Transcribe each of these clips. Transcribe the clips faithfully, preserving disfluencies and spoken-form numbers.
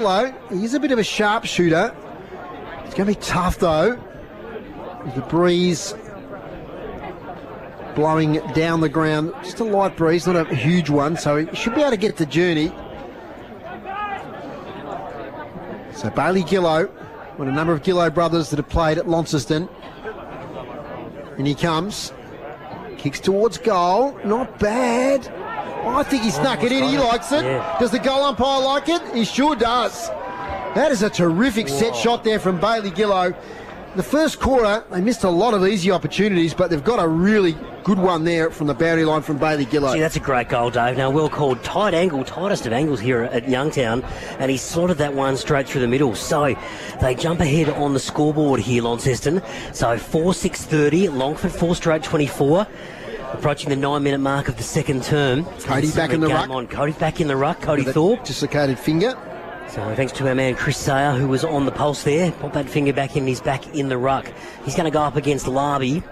He's a bit of a sharpshooter. It's going to be tough, though. With the breeze blowing down the ground. Just a light breeze, not a huge one, so he should be able to get the journey. So Bailey Gillow, one of a number of Gillow brothers that have played at Launceston. And he comes. Kicks towards goal. Not bad. I think he snuck it in. He likes it. Yeah. Does the goal umpire like it? He sure does. That is a terrific Whoa. set shot there from Bailey Gillow. The first quarter, they missed a lot of easy opportunities, but they've got a really good one there from the boundary line from Bailey Gillow. Gee, that's a great goal, Dave. Now, well called. Tight angle, tightest of angles here at Youngtown, and he slotted that one straight through the middle. So they jump ahead on the scoreboard here, Launceston. So four six thirty, Longford four straight twenty-four. Approaching the nine-minute mark of the second term. Cody back in the ruck. On. Cody's back in the ruck. Cody Thorpe. Dislocated finger. So thanks to our man Chris Sayer, who was on the pulse there. Pop that finger back in, he's back in the ruck. He's going to go up against Larby.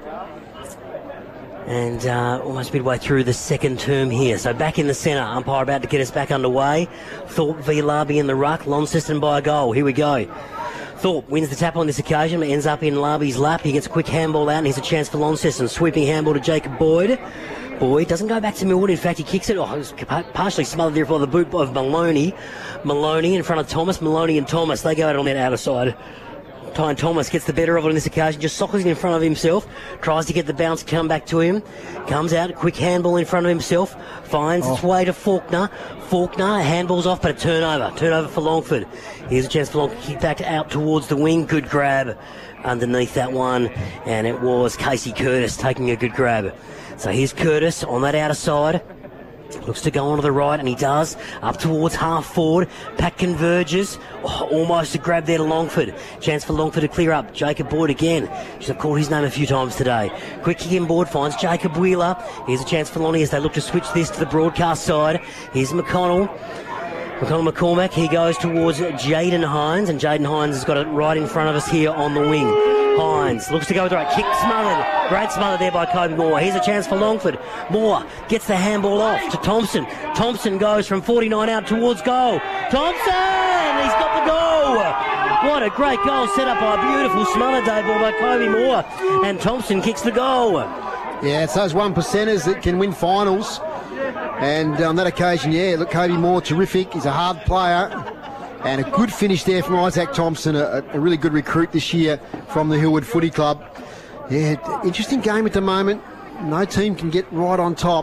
And uh, almost midway through the second term here. So back in the centre, umpire about to get us back underway. Thorpe v Larby in the ruck, Launceston by a goal. Here we go. Thorpe wins the tap on this occasion, ends up in Larby's lap. He gets a quick handball out and here's a chance for Launceston. Sweeping handball to Jacob Boyd. Boyd doesn't go back to Millwood. In fact, he kicks it. Oh, it was partially smothered there by the boot of Maloney. Maloney in front of Thomas. Maloney and Thomas, they go out on that outer side. Tyne Thomas gets the better of it on this occasion, just sockers it in front of himself, tries to get the bounce come back to him, comes out, quick handball in front of himself, finds oh. its way to Faulkner. Faulkner, handball's off, but a turnover. Turnover for Longford. Here's a chance for Longford to kick back out towards the wing. Good grab underneath that one, and it was Casey Curtis taking a good grab. So here's Curtis on that outer side. Looks to go on to the right, and he does. Up towards half forward. Pack converges. Oh, almost a grab there to Longford. Chance for Longford to clear up. Jacob Boyd again. Should have called his name a few times today. Quick kick in board finds Jacob Wheeler. Here's a chance for Lonnie as they look to switch this to the broadcast side. Here's McConnell. McConnell McCormack. He goes towards Jaden Hines, and Jaden Hines has got it right in front of us here on the wing. Hines looks to go with the right kick, smothered. Great smother there by Kobe Moore. Here's a chance for Longford. Moore gets the handball off to Thompson. Thompson goes from forty-nine out towards goal. Thompson! He's got the goal! What a great goal set up by a beautiful smother day ball by Kobe Moore. And Thompson kicks the goal. Yeah, it's those one percenters that can win finals. And on that occasion, yeah, look, Kobe Moore, terrific. He's a hard player. And a good finish there from Isaac Thompson, a, a really good recruit this year from the Hillwood Footy Club. Yeah, interesting game at the moment. No team can get right on top.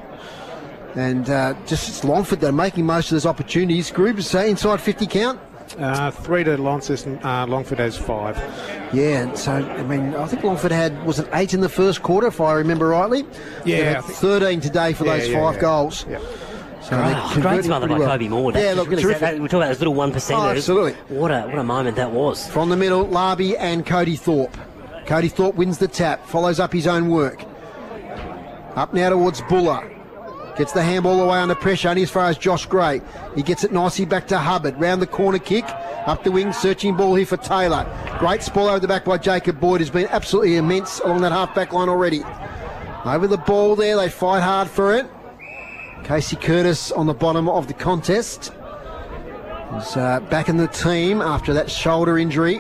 And uh, just it's Longford that are making most of those opportunities. Groupers say inside fifty count. Uh, three to Launceston. Uh, Longford has five. Yeah, and so, I mean, I think Longford had, was it eight in the first quarter, if I remember rightly? Yeah. thirteen today for yeah, those yeah, five yeah. goals. Yeah. So oh, great smother by well. Kobe Moore. Yeah, look, really terrific. That, we're talking about those little one percenters. Oh, absolutely. What a, what a moment that was. From the middle, Larby and Cody Thorpe. Cody Thorpe wins the tap, follows up his own work. Up now towards Buller. Gets the handball away under pressure, only as far as Josh Gray. He gets it nicely back to Hubbard. Round the corner kick, up the wing, searching ball here for Taylor. Great spoil over the back by Jacob Boyd, has been absolutely immense along that half-back line already. Over the ball there, they fight hard for it. Casey Curtis on the bottom of the contest. He's uh, back in the team after that shoulder injury.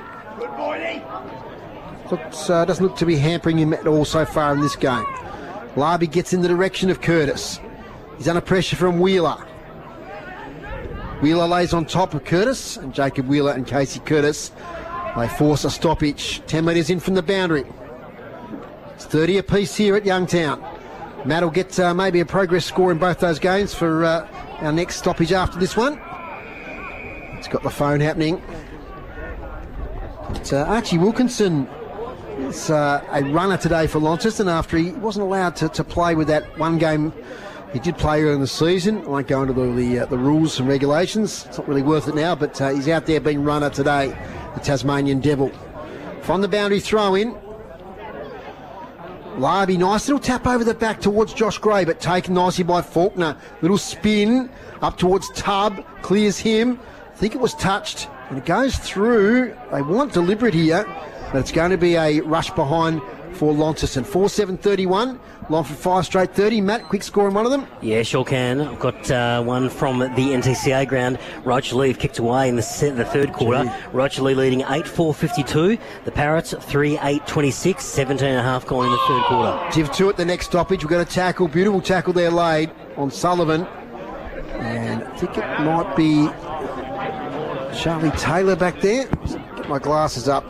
Looks, uh, doesn't look to be hampering him at all so far in this game. Larby gets in the direction of Curtis. He's under pressure from Wheeler. Wheeler lays on top of Curtis, and Jacob Wheeler and Casey Curtis, they force a stoppage. ten metres in from the boundary. It's thirty apiece here at Youngtown. Matt will get uh, maybe a progress score in both those games for uh, our next stoppage after this one. It's got the phone happening. It's uh, Archie Wilkinson. It's uh, a runner today for Launceston after he wasn't allowed to, to play with that one game. He did play earlier in the season. I won't go into the the, uh, the rules and regulations. It's not really worth it now, but uh, he's out there being runner today, the Tasmanian Devil. From the boundary throw in. Larby, nice little tap over the back towards Josh Gray, but taken nicely by Faulkner. Little spin up towards Tubb, clears him. I think it was touched, and it goes through. They want deliberate here, but it's going to be a rush behind for Launceston. four seven thirty-one. Longford five straight thirty. Matt, quick score in one of them? Yeah, sure can. I've got uh, one from the N T C A ground. Roger Lee kicked away in the, se- the third quarter. Gee. Roger Lee leading eight four fifty-two. The Parrots three eight twenty-six. seventeen and a half gone in the third quarter. Div two at the next stoppage. We've got a tackle. Beautiful tackle there laid on Sullivan. And I think it might be Charlie Taylor back there. Get my glasses up.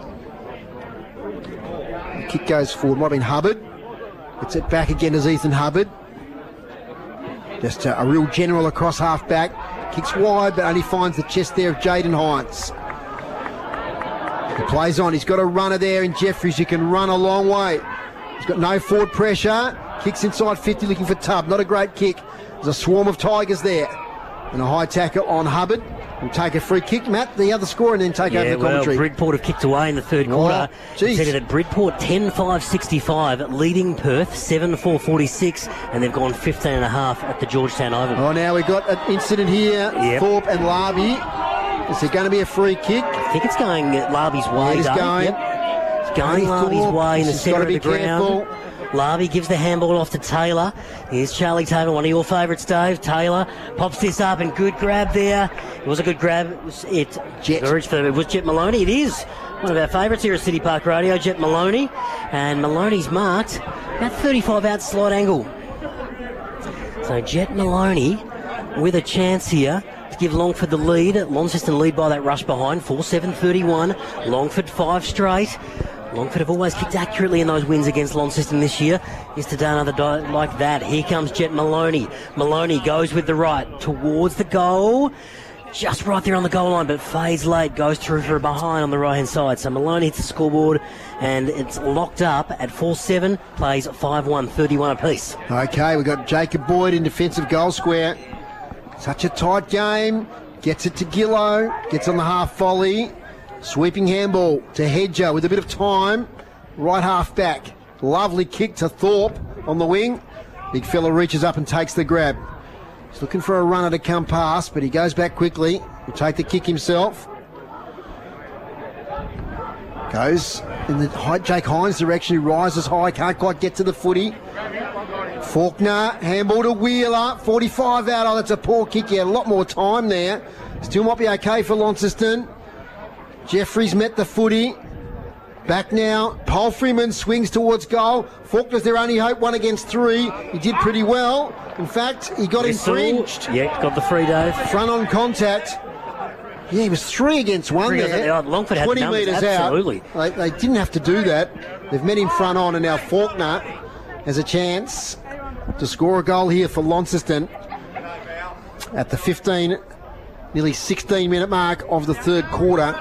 The kick goes forward. Might have been Hubbard. It's it back again as Ethan Hubbard. Just a, a real general across half back. Kicks wide, but only finds the chest there of Jaden Hines. He plays on. He's got a runner there in Jeffries. You can run a long way. He's got no forward pressure. Kicks inside fifty, looking for Tubb. Not a great kick. There's a swarm of Tigers there. And a high tackle on Hubbard. We'll take a free kick, Matt, the other score, and then take yeah, over the commentary. Well, Bridport have kicked away in the third quarter. Oh, geez. It's at Bridport ten five sixty-five, leading Perth seven four forty-six, and they've gone fifteen and a half at the Georgetown Oval. Oh, now we've got an incident here. Yep. Thorpe and Larby. Is there going to be a free kick? I think it's going Larby's way. It is Dave. going. Yep. It's going Hey, Larby's Thorpe, way in the this has centre gotta of the be careful. ground. Larby gives the handball off to Taylor. Here's Charlie Taylor, one of your favourites, Dave. Taylor pops this up and good grab there. It was a good grab. It was it. Jet. For, it was Jet Maloney. It is one of our favourites here at City Park Radio, Jet Maloney. And Maloney's marked about thirty-five out slide angle. So Jet Maloney with a chance here to give Longford the lead. Launceston lead by that rush behind, four seven thirty-one. Longford five straight. Longford have always kicked accurately in those wins against Launceston this year. Is to do another di- like that. Here comes Jet Maloney. Maloney goes with the right towards the goal. Just right there on the goal line, but fades late. Goes through for a behind on the right-hand side. So Maloney hits the scoreboard, and it's locked up at four seven. Plays five one, thirty-one apiece. Okay, we've got Jacob Boyd in defensive goal square. Such a tight game. Gets it to Gillow. Gets on the half volley. Sweeping handball to Hedger with a bit of time. Right half back. Lovely kick to Thorpe on the wing. Big fella reaches up and takes the grab. He's looking for a runner to come past, but he goes back quickly. He'll take the kick himself. Goes in the high, Jake Hines direction. He rises high, can't quite get to the footy. Faulkner, handball to Wheeler. forty-five out. Oh, that's a poor kick. He had a lot more time there. Still might be okay for Launceston. Jeffries met the footy. Back now. Paul Freeman swings towards goal. Faulkner's their only hope, one against three. He did pretty well. In fact, he got Whistle. infringed. Yeah, got the free, Dave. Front on contact. Yeah, he was three against one Three there. against- oh, Longford had the twenty numbers, metres absolutely. out. They, they didn't have to do that. They've met him front on, and now Faulkner has a chance to score a goal here for Launceston at the fifteen, nearly sixteen minute mark of the third quarter.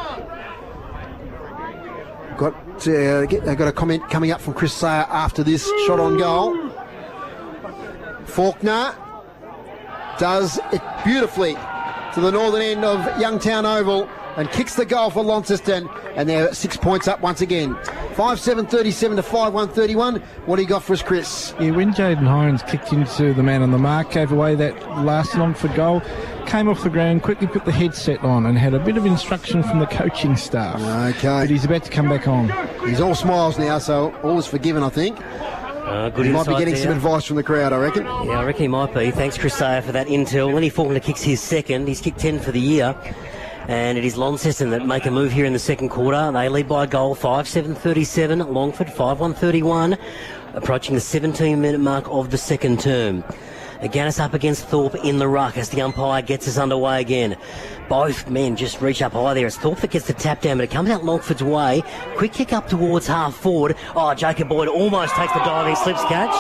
Got uh, get, I got a comment coming up from Chris Sayer after this shot on goal. Faulkner does it beautifully to the northern end of Youngtown Oval and kicks the goal for Launceston, and they're six points up once again. five seven thirty-seven to five one thirty-one. What do you got for us, Chris? Yeah, when Jaden Hines kicked into the man on the mark, gave away that last Longford goal, came off the ground, quickly put the headset on and had a bit of instruction from the coaching staff. Okay. But he's about to come back on. He's all smiles now, so all is forgiven, I think. Uh, good He might be insight getting there. some advice from the crowd, I reckon. Yeah, I reckon he might be. Thanks, Chris Sayer, for that intel. Lenny Faulkner kicks his second. He's kicked ten for the year. And it is Launceston that make a move here in the second quarter. They lead by a goal, five seven thirty-seven. Longford, five one thirty-one. Approaching the seventeen minute mark of the second term. Aganis up against Thorpe in the ruck as the umpire gets us underway again. Both men just reach up high there. It's Thorpe that gets the tap down, but it comes out Longford's way. Quick kick up towards half forward. Oh, Jacob Boyd almost takes the diving slips catch.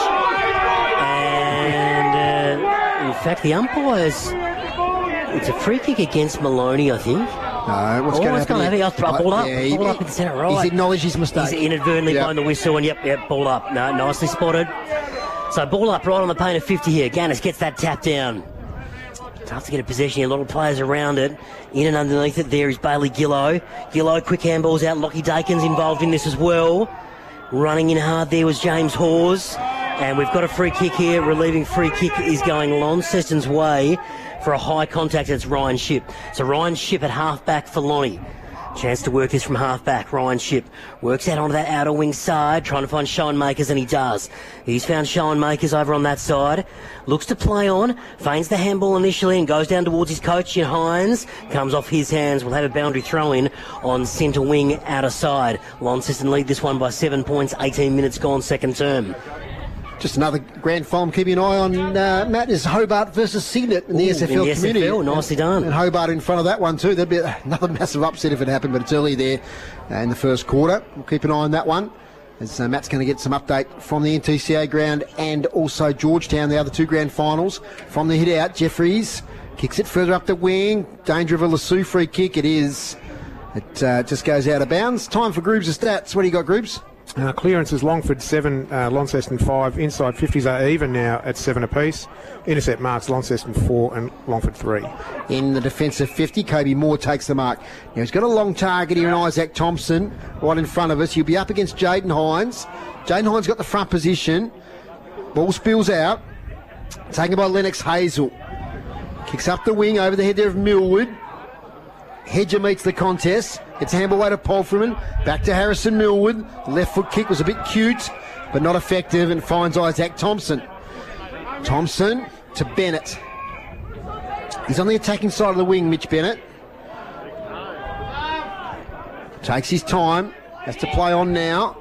And uh, in fact, the umpires... It's a free kick against Maloney, I think. No, what's Oh, going to what's happen? gonna here? happen? I'll throw- ball up, Yeah, he- ball up in the centre, right. He's acknowledged his mistake. He's inadvertently Yep. blown the whistle, and yep, yep, ball up. No, nicely spotted. So ball up right on the paint of fifty here. Gannis gets that tap down. Tough to get a possession here. A lot of players around it. In and underneath it there is Bailey Gillow. Gillow, quick handballs out. Lockie Dakin's involved in this as well. Running in hard there was James Hawes. And we've got a free kick here. Relieving free kick is going Launceston's way for a high contact. It's Ryan Shipp. So Ryan Shipp at half back for Lonnie. Chance to work this from half back. Ryan Shipp works out onto that outer wing side, trying to find Shine Makers, and he does. He's found Shine Makers over on that side. Looks to play on, feigns the handball initially and goes down towards his coach in Hines. Comes off his hands. We'll have a boundary throw in on centre wing outer side. Launceston lead this one by seven points, eighteen minutes gone, second term. Just another grand final keeping an eye on, uh, Matt, is Hobart versus Signet in the Ooh, S F L in the community. S F L, nicely done. And Hobart in front of that one too. That'd be another massive upset if it happened, but it's early there uh, in the first quarter. We'll keep an eye on that one, as uh, Matt's going to get some update from the N T C A ground and also Georgetown, the other two grand finals. From the hit out, Jeffries kicks it further up the wing. Danger of a Lassou free kick. It is. It uh, just goes out of bounds. Time for Groobs' stats. What do you got, Groobs? Uh, clearances, Longford seven, uh, Launceston five. Inside fifties are even now at seven apiece. Intercept marks, Launceston four and Longford three. In the defensive fifty, Kobe Moore takes the mark. Now he's got a long target here in Isaac Thompson right in front of us. He'll be up against Jaden Hines. Jaden Hines got the front position. Ball spills out. Taken by Lennox Hazel. Kicks up the wing over the head there of Millwood. Hedger meets the contest. It's handball away to Polfreman. Back to Harrison Millwood. The left foot kick was a bit cute, but not effective, and finds Isaac Thompson. Thompson to Bennett. He's on the attacking side of the wing, Mitch Bennett. Takes his time. Has to play on now.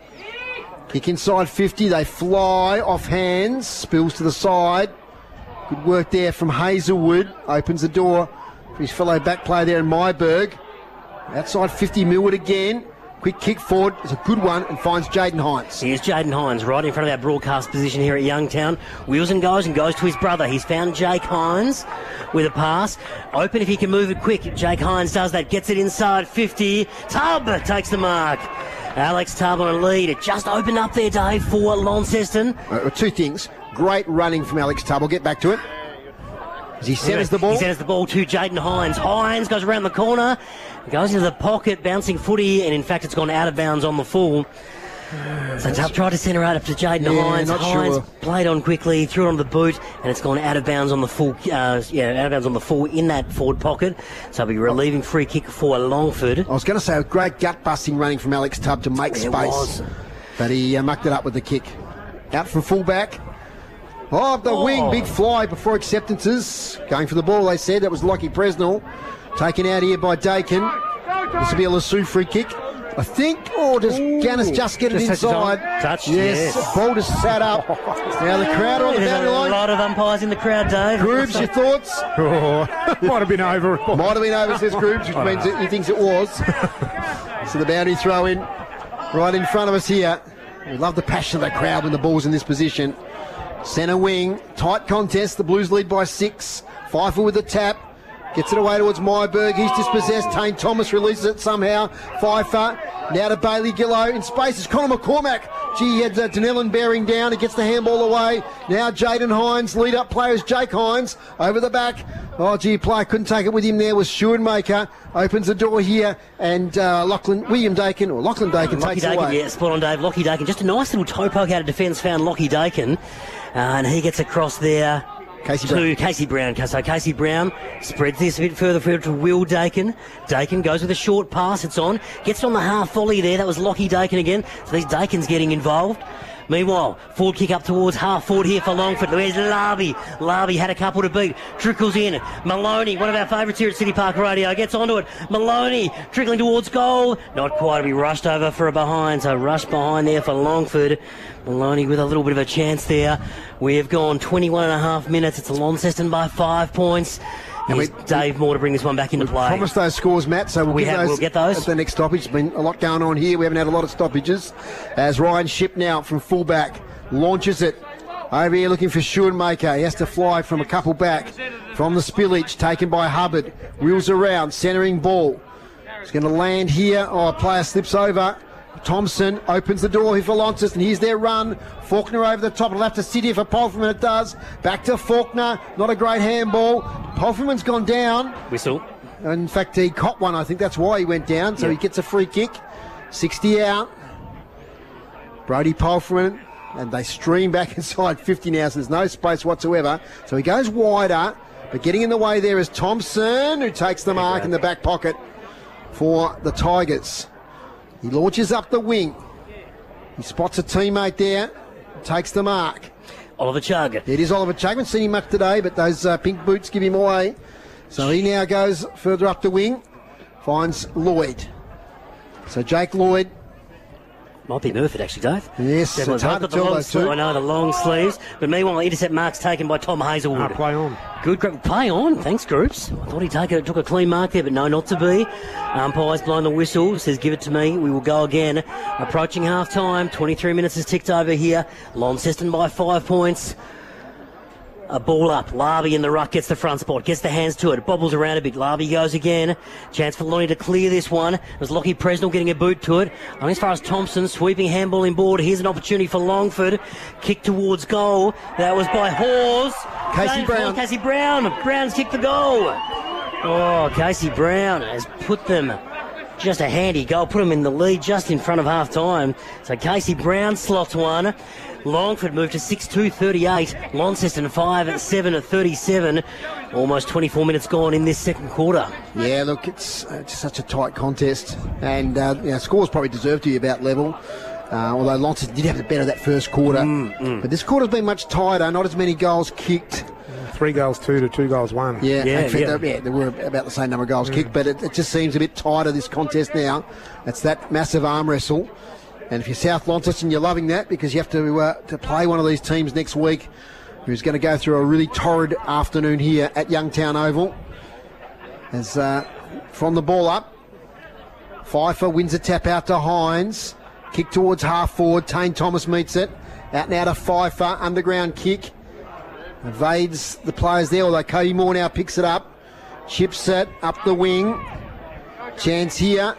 Kick inside fifty. They fly off hands. Spills to the side. Good work there from Hazelwood. Opens the door for his fellow back player there in Myberg. Outside fifty, Millwood again. Quick kick forward. It's a good one and finds Jaden Hines. Here's Jaden Hines right in front of our broadcast position here at Youngtown. Wheels and goes and goes to his brother. He's found Jake Hines with a pass. Open if he can move it quick. Jake Hines does that. Gets it inside fifty. Tubb takes the mark. Alex Tubb on a lead. It just opened up there, Dave, for Launceston. Uh, two things. Great running from Alex Tubb. I'll get back to it. As he centres the ball. He centres the ball to Jaden Hines. Hines goes around the corner, goes into the pocket, bouncing footy, and in fact it's gone out of bounds on the full. So Tubb tried to centre out up to Jaden Yeah, Hines. not Hines sure. played on quickly, threw it on the boot, and it's gone out of bounds on the full. Uh, yeah, out of bounds on the full in that forward pocket. So it'll be relieving free kick for Longford. I was going to say a great gut-busting running from Alex Tubb to make It space. was. But he uh, mucked it up with the kick. Out from full-back. Oh, the Oh. wing, big fly before acceptances. Going for the ball, they said. That was Lockie Presnell. Taken out here by Dakin. This will be a Lassou free kick, I think. Or does Gannis just get it Just touches on. inside? Touched, yes. yes. Ball just sat up. Now the crowd are on the There's boundary a line. lot of umpires in the crowd, Dave. Groobs, your thoughts? Oh, might have been over. Might have been over, says Groobs, which means that he thinks it was. So the boundary throw in right in front of us here. We love the passion of the crowd when the ball's in this position. Centre wing, tight contest. The Blues lead by six. Pfeiffer with the tap. Gets it away towards Myberg. He's dispossessed. Tane Thomas releases it somehow. Pfeiffer. Now to Bailey Gillow. In space is Connor McCormack. Gee, he had uh, Denellen bearing down. He gets the handball away. Now Jaden Hines. Lead up players Jake Hines. Over the back. Oh, gee, player couldn't take it with him there was Schoenmaker. Opens the door here. And uh, Lachlan, William Dakin, or Lachlan Dakin Lockie takes it Dakin, away. yeah, spot on, Dave. Lockie Dakin. Just a nice little toe poke out of defence found Lockie Dakin. Uh, and he gets across there Casey to Brown. Casey Brown. So Casey Brown spreads this a bit further forward to Will Dakin. Dakin goes with a short pass. It's on. Gets it on the half volley there. That was Lockie Dakin again. So these Dakin's getting involved. Meanwhile, forward kick up towards half forward here for Longford. There's Larby. Larby had a couple to beat. Trickles in. Maloney, one of our favourites here at City Park Radio, gets onto it. Maloney trickling towards goal. Not quite to be rushed over for a behind. So rush behind there for Longford. Maloney with a little bit of a chance there. We have gone twenty-one and a half minutes. It's Launceston by five points. And Here's we- Dave Moore to bring this one back into play. Promised those scores, Matt, so we'll, We give have- those we'll get those. at the next stoppage. There's been a lot going on here. We haven't had a lot of stoppages. As Ryan Shipp now from fullback launches it over here looking for Schoenmaker. He has to fly from a couple back from the spillage, taken by Hubbard. Wheels around, centering ball. It's going to land here. Oh, a player slips over. Thompson opens the door here for Launceston. Here's their run. Faulkner over the top. It'll have to sit here for Polferman. It does. Back to Faulkner. Not a great handball. Polferman's gone down. Whistle. In fact, he caught one. I think that's why he went down. So Yeah. he gets a free kick. sixty out. Brody Polferman. And they stream back inside fifty now. So there's no space whatsoever. So he goes wider. But getting in the way there is Thompson, who takes the mark in the back pocket for the Tigers. He launches up the wing. He spots a teammate there, takes the mark. Oliver Chugg. It is Oliver Chugg. Haven't seen him much today, but those uh, pink boots give him away. So he now goes further up the wing, finds Lloyd. So Jake Lloyd. Might be Murphy, actually, Dave. Yes, Definitely. it's hard to Got the tell long those sleeve- two. I know, the long sleeves. But meanwhile, intercept marks taken by Tom Hazelwood. Ah, play on. Good, great play on. Thanks, groups. I thought he take it, took a clean mark there, but no, not to be. Umpire's blowing the whistle, says give it to me. We will go again. Approaching half time. twenty-three minutes has ticked over here. Launceston by five points. A ball up. Larby in the ruck gets the front spot, gets the hands to it, bobbles around a bit. Larby goes again. Chance for Lonnie to clear this one. There's Lockie Presnell getting a boot to it. And as far as Thompson sweeping handball in board, here's an opportunity for Longford. Kick towards goal. That was by Hawes. Casey Going Brown. forward, Casey Brown. Brown's kicked the goal. Oh, Casey Brown has put them. Just a handy goal. Put them in the lead just in front of half time. So Casey Brown slots one. Longford moved to six two thirty-eight. Launceston five seven thirty-seven. Almost twenty-four minutes gone in this second quarter. Yeah, look, it's, uh, it's such a tight contest. And uh, you know, scores probably deserve to be about level. Uh, although Launceston did have the better that first quarter. Mm, mm. But this quarter's been much tighter. Not as many goals kicked. Three goals two to two goals one. Yeah, Yeah, in fact, yeah. there- yeah, there were about the same number of goals Mm. kicked, but it, it just seems a bit tighter, this contest now. It's that massive arm wrestle. And if you're South Launceston, you're loving that because you have to uh, to play one of these teams next week who's going to go through a really torrid afternoon here at Youngtown Oval. As uh, from the ball up, Pfeiffer wins a tap out to Hines. Kick towards half forward. Tane Thomas meets it. Out and out to Pfeiffer. Underground kick. Evades the players there, although Cody Moore now picks it up. Chips it up the wing. Chance here.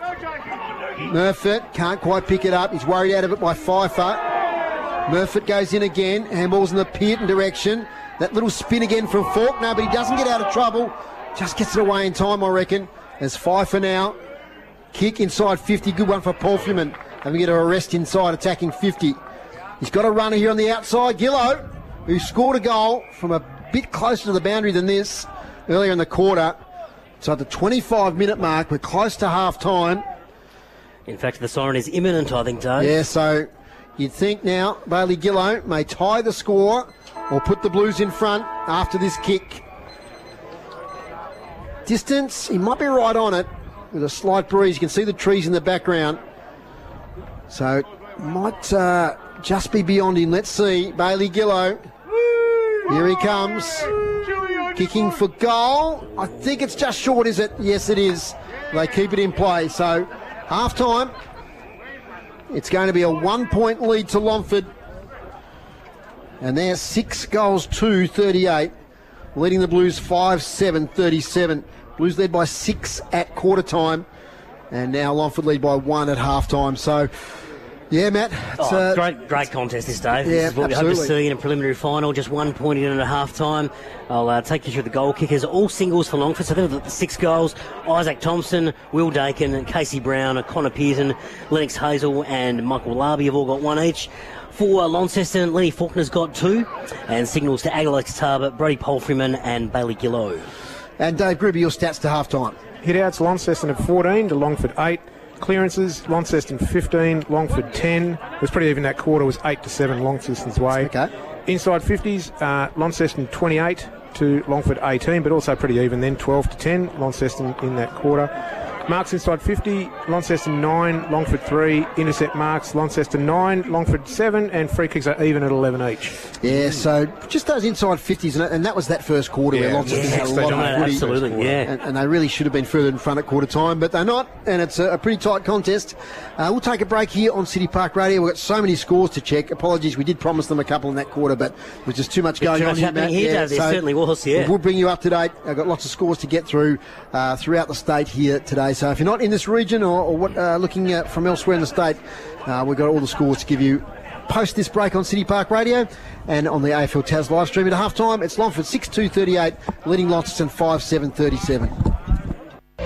Murfitt can't quite pick it up. He's worried out of it by Pfeiffer. Murfitt goes in again. Handball's in the Pearton direction. That little spin again from Faulkner, but he doesn't get out of trouble. Just gets it away in time, I reckon. As Pfeiffer now. Kick inside fifty. Good one for Paulfleman. Having to get an arrest inside, attacking fifty. He's got a runner here on the outside. Gillow, who scored a goal from a bit closer to the boundary than this earlier in the quarter. So at the twenty-five minute mark, we're close to half time. In fact, the siren is imminent, I think, Dave. Yeah, so you'd think now Bailey Gillow may tie the score or put the Blues in front after this kick. Distance, he might be right on it with a slight breeze. You can see the trees in the background. So it might uh, just be beyond him. Let's see. Bailey Gillow. Here he comes. Kicking for goal. I think it's just short, is it? Yes, it is. They keep it in play. So half time. It's going to be a one-point lead to Longford. And they're six goals to thirty-eight. Leading the Blues five seven thirty-seven. Blues led by six at quarter time. And now Longford lead by one at half time. So, yeah, Matt. It's, Oh, uh, great, great contest this, Dave. Yeah, This is what we hope to absolutely. see in a preliminary final. Just one point in at half time. I'll uh, take you through the goal kickers. All singles for Longford. So they're the six goals. Isaac Thompson, Will Dakin, Casey Brown, Connor Pearson, Lennox Hazel, and Michael Larby have all got one each. For Launceston, Lenny Faulkner's got two. And signals to Alex Tarbert, Brody Paulfreeman, and Bailey Gillow. and Dave Gruber, your stats to half time. Hit-outs, Launceston at fourteen to Longford eight. Clearances, Launceston fifteen, Longford ten. It was pretty even that quarter, was eight to seven Launceston's way. Okay. Inside fifties, uh, Launceston twenty-eight to Longford eighteen, but also pretty even then, twelve to ten, Launceston in that quarter. Marks inside fifty, Launceston nine, Longford three. Intercept marks, Launceston nine, Longford seven, and free kicks are even at eleven each. Yeah, so just those inside fifties, and, and that was that first quarter where Yeah, Launceston yeah, had a they lot of dominated footy. absolutely, yeah. And, and they really should have been further in front at quarter time, but they're not, and it's a, a pretty tight contest. Uh, we'll take a break here on City Park Radio. We've got so many scores to check. Apologies, we did promise them a couple in that quarter, but there was just too much going too on much here, happening Matt. here, Yeah, Dave. There certainly was, yeah. We'll bring you up to date. I've got lots of scores to get through uh, throughout the state here today. So if you're not in this region or, or what, uh, looking uh, from elsewhere in the state, uh, we've got all the scores to give you post this break on City Park Radio and on the A F L Taz live stream at half time. It's Longford six two thirty-eight, leading Launceston five seven thirty-seven. Chaos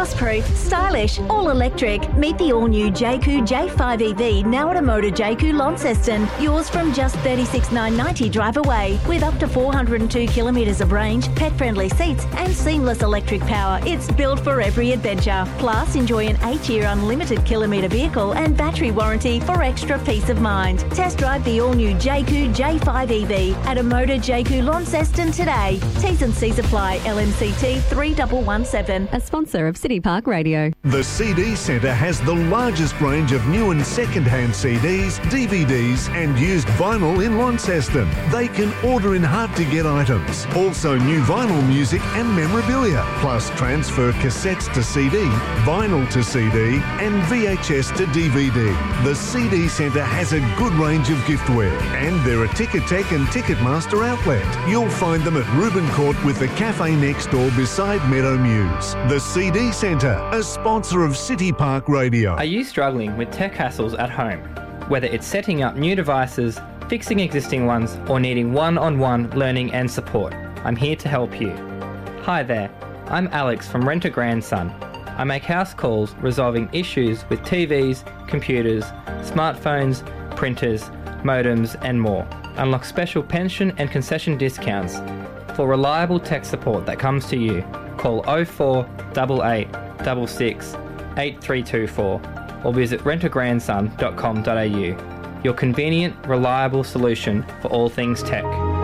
force-proof, stylish, all-electric. Meet the all-new J Q J five E V now at a Motor J Q Launceston. Yours from just thirty-six thousand nine hundred ninety drive away. With up to four hundred two kilometres of range, pet-friendly seats and seamless electric power, it's built for every adventure. Plus, enjoy an eight-year unlimited kilometre vehicle and battery warranty for extra peace of mind. Test drive the all-new J Q J five E V at a Motor J Q Launceston today. T's and C's apply. L M C T three one one seven. A sponsor of City Park Radio. The C D Centre has the largest range of new and second-hand C Ds, D V Ds and used vinyl in Launceston. They can order in hard-to-get items. Also new vinyl music and memorabilia, plus transfer cassettes to C D, vinyl to C D and V H S to D V D. The C D Centre has a good range of giftware and they're a Ticketek and Ticketmaster outlet. You'll find them at Reuben Court with the cafe next door beside Meadow Muse. The C D Centre, a sponsor of City Park Radio. Are you struggling with tech hassles at home? Whether it's setting up new devices, fixing existing ones, or needing one-on-one learning and support, I'm here to help you. Hi there, I'm Alex from Rent a Grandson. I make house calls resolving issues with T Vs, computers, smartphones, printers, modems and more. Unlock special pension and concession discounts. For reliable tech support that comes to you, call oh four eight eight six six eight three two four or visit rent a grandson dot com dot a u. Your convenient, reliable solution for all things tech.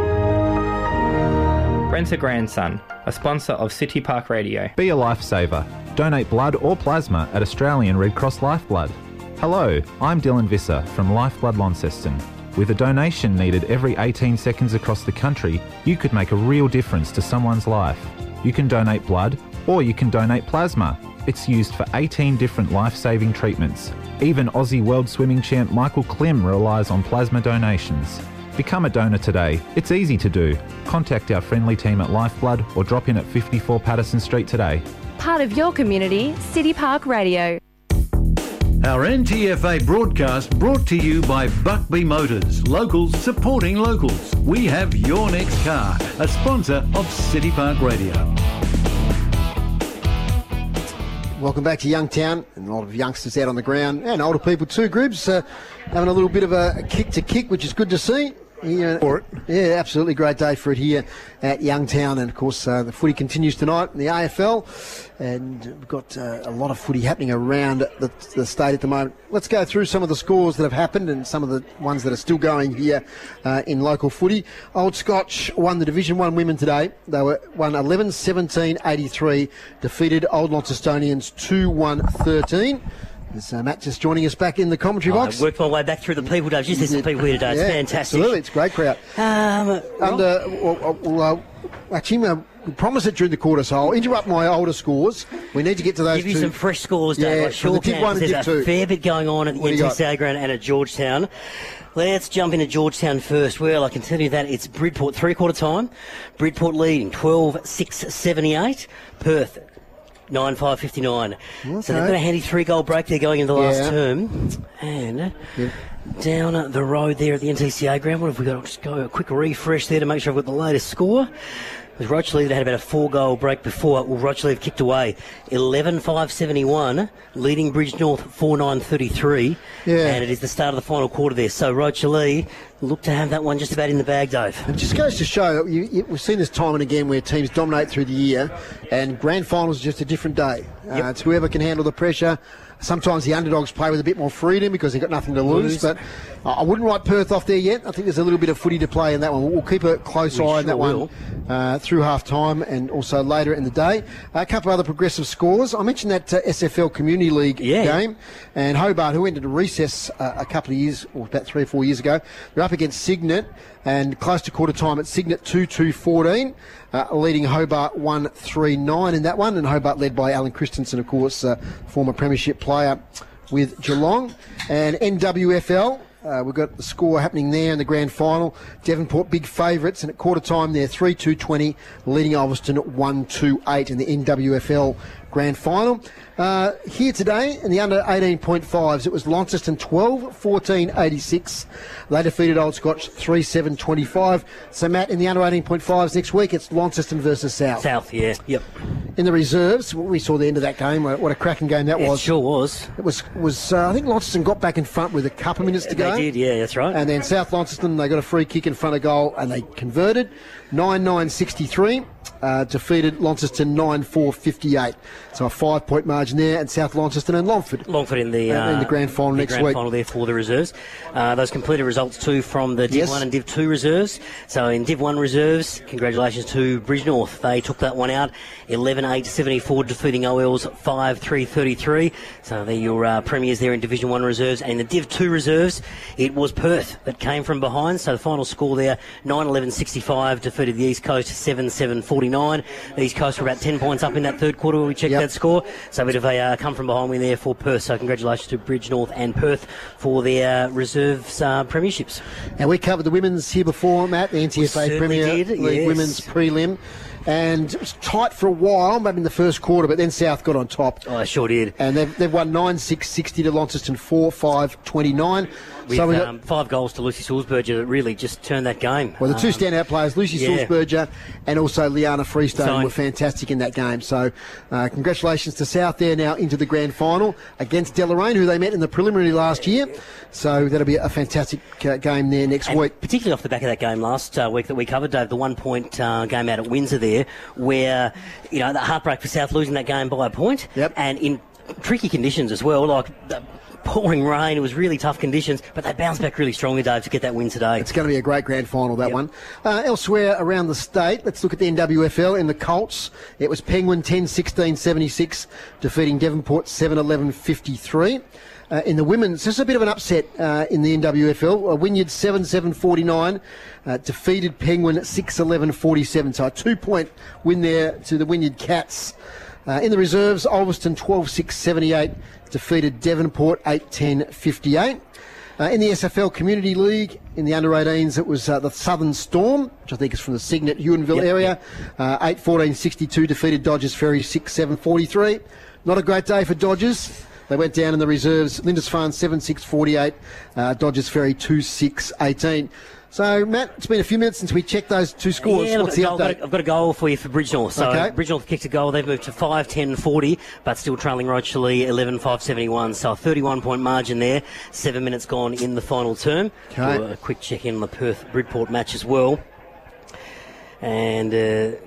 Rent a Grandson, a sponsor of City Park Radio. Be a lifesaver. Donate blood or plasma at Australian Red Cross Lifeblood. Hello, I'm Dylan Visser from Lifeblood Launceston. With a donation needed every eighteen seconds across the country, you could make a real difference to someone's life. You can donate blood or you can donate plasma. It's used for eighteen different life-saving treatments. Even Aussie World Swimming champ Michael Klim relies on plasma donations. Become a donor today. It's easy to do. Contact our friendly team at Lifeblood or drop in at fifty-four Patterson Street today. Part of your community, City Park Radio. Our N T F A broadcast brought to you by Buckby Motors. Locals supporting locals. We have your next car. A sponsor of City Park Radio. Welcome back to Youngtown, and a lot of youngsters out on the ground, and older people too, Gribs, uh, having a little bit of a kick to kick, which is good to see. Yeah, for it. Yeah, absolutely great day for it here at Youngtown, and of course uh, the footy continues tonight in the A F L, and we've got uh, a lot of footy happening around the, the state at the moment. Let's go through some of the scores that have happened and some of the ones that are still going here uh, in local footy. Old Scotch won the Division one women today. They were won eleven seventeen eighty-three, defeated Old Launcestonians two one thirteen. There's uh, Matt just joining us back in the commentary oh, box. I worked my way back through the people, Dave. Just there's some people here today. It's yeah, fantastic. Absolutely, it's a great crowd. Um, Under, well, well, uh, actually, uh, we promised it during the quarter, so I'll interrupt my older scores. We need to get to those Give you two. some fresh scores, Dave. Yeah, I sure Div can. one and There's Div a two. fair bit going on at the What N do you T C A ground and at Georgetown. Let's jump into Georgetown first. Well, I can tell you that it's Bridport three-quarter time. Bridport leading twelve six seventy-eight. Perth nine five fifty-nine. Okay. So they've got a handy three-goal break there going into the last Yeah. term. And Yep. down the road there at the N T C A ground, what have we got? I'll just go a quick refresh there to make sure I've got the latest score. With Rochley, they had about a four-goal break before. Well, Rochley have kicked away eleven five seventy-one, leading Bridge North four nine thirty-three. Yeah. And it is the start of the final quarter there. So Rochley look to have that one just about in the bag, Dave. It just goes to show, you, you, we've seen this time and again where teams dominate through the year, and grand finals is just a different day. Uh, Yep. It's whoever can handle the pressure. Sometimes the underdogs play with a bit more freedom because they've got nothing to lose, Lose. but I wouldn't write Perth off there yet. I think there's a little bit of footy to play in that one. We'll keep a close We eye on sure that one will. uh, through half-time and also later in the day. A couple of other progressive scores. I mentioned that uh, S F L Community League Yeah. game, and Hobart, who went into recess uh, a couple of years, or about three or four years ago, they're up against Signet, and close to quarter time at Signet two two fourteen, uh, leading Hobart one three nine in that one, and Hobart led by Alan Christensen, of course, uh, former premiership player with Geelong. And N W F L, uh, we've got the score happening there in the grand final. Devonport big favourites, and at quarter time they're three two twenty, leading Ulverston one two eight in the N W F L grand final. Uh, here today in the under eighteen point fives, it was Launceston twelve, fourteen eighty-six. They defeated Old Scotch three seven twenty-five. So, Matt, in the under eighteen point fives next week, it's Launceston versus South. South, yeah. Yep. In the reserves, we saw the end of that game. What a cracking game that It was. sure was. It was, was uh, I think Launceston got back in front with a couple of minutes to go. They did, yeah, that's right. And then South Launceston, they got a free kick in front of goal and they converted. nine nine sixty-three, uh, defeated Launceston nine four fifty-eight. So a five-point margin there, and South Launceston and Longford. Longford in the, uh, in the grand final the next grand week. final there for the reserves. Uh, those completed results too from the Div Yes. one and Div two reserves. So in Div one reserves, congratulations to Bridge North. They took that one out, eleven eight seventy-four, defeating O L's five three thirty-three. So they're your uh, premiers there in Division one reserves. And in the Div two reserves, it was Perth that came from behind. So the final score there, nine eleven sixty-five, defeated the East Coast seven seven forty-nine. The East Coast were about ten points up in that third quarter when we checked Yep. that score. So a bit of a uh, come from behind win there for Perth. So congratulations to Bridge North and Perth for their uh, reserves uh, premierships. And we covered the women's here before, Matt, the N T F A We certainly Premier did, League yes. women's prelim. And it was tight for a while, maybe in the first quarter, but then South got on top. Oh, I sure did. And they've, they've won nine six sixty to Launceston four five twenty-nine. With so we got, um, five goals to Lucy Sulzberger that really just turned that game. well, the two Um, standout players, Lucy yeah. Sulzberger and also Liana Freestone, So- were fantastic in that game. So uh, congratulations to South there now into the grand final against Deloraine, who they met in the preliminary last year. So that'll be a fantastic uh, game there next And week. particularly off the back of that game last uh, week that we covered, Dave, the one-point uh, game out at Windsor there, where, you know, the heartbreak for South losing that game by a point. Yep. And in tricky conditions as well, like the pouring rain, it was really tough conditions, but they bounced back really strongly, Dave, to get that win today. It's going to be a great grand final, that Yep. one. Uh, elsewhere around the state, let's look at the N W F L in the Colts. It was Penguin ten sixteen seventy-six, defeating Devonport seven eleven fifty-three. Uh, in the women's, just a bit of an upset uh, in the N W F L. Uh, Wynyard seven seven forty-nine, uh, defeated Penguin six eleven forty-seven. So a two-point win there to the Wynyard Cats. Uh, in the reserves, Ulverston twelve six seventy-eight, defeated Devonport eight ten fifty-eight. Uh, in the S F L Community League, in the under eighteens, it was uh, the Southern Storm, which I think is from the Signet Ewanville Yep, area. Uh, eight fourteen sixty-two, defeated Dodgers Ferry six seven forty-three. Not a great day for Dodgers. They went down in the reserves. Lindisfarne seven six forty-eight, uh, Dodgers Ferry two six eighteen. So, Matt, it's been a few minutes since we checked those two scores. Yeah, look, What's the I've, got update? a, I've got a goal for you for Bridge North. So Okay. Bridge North kicked a goal. They've moved to five ten forty, but still trailing Rochely eleven five seventy-one. So a thirty-one point margin there. Seven minutes gone in the final term. Okay. Do a quick check in on the Perth Bridport match as well. And uh,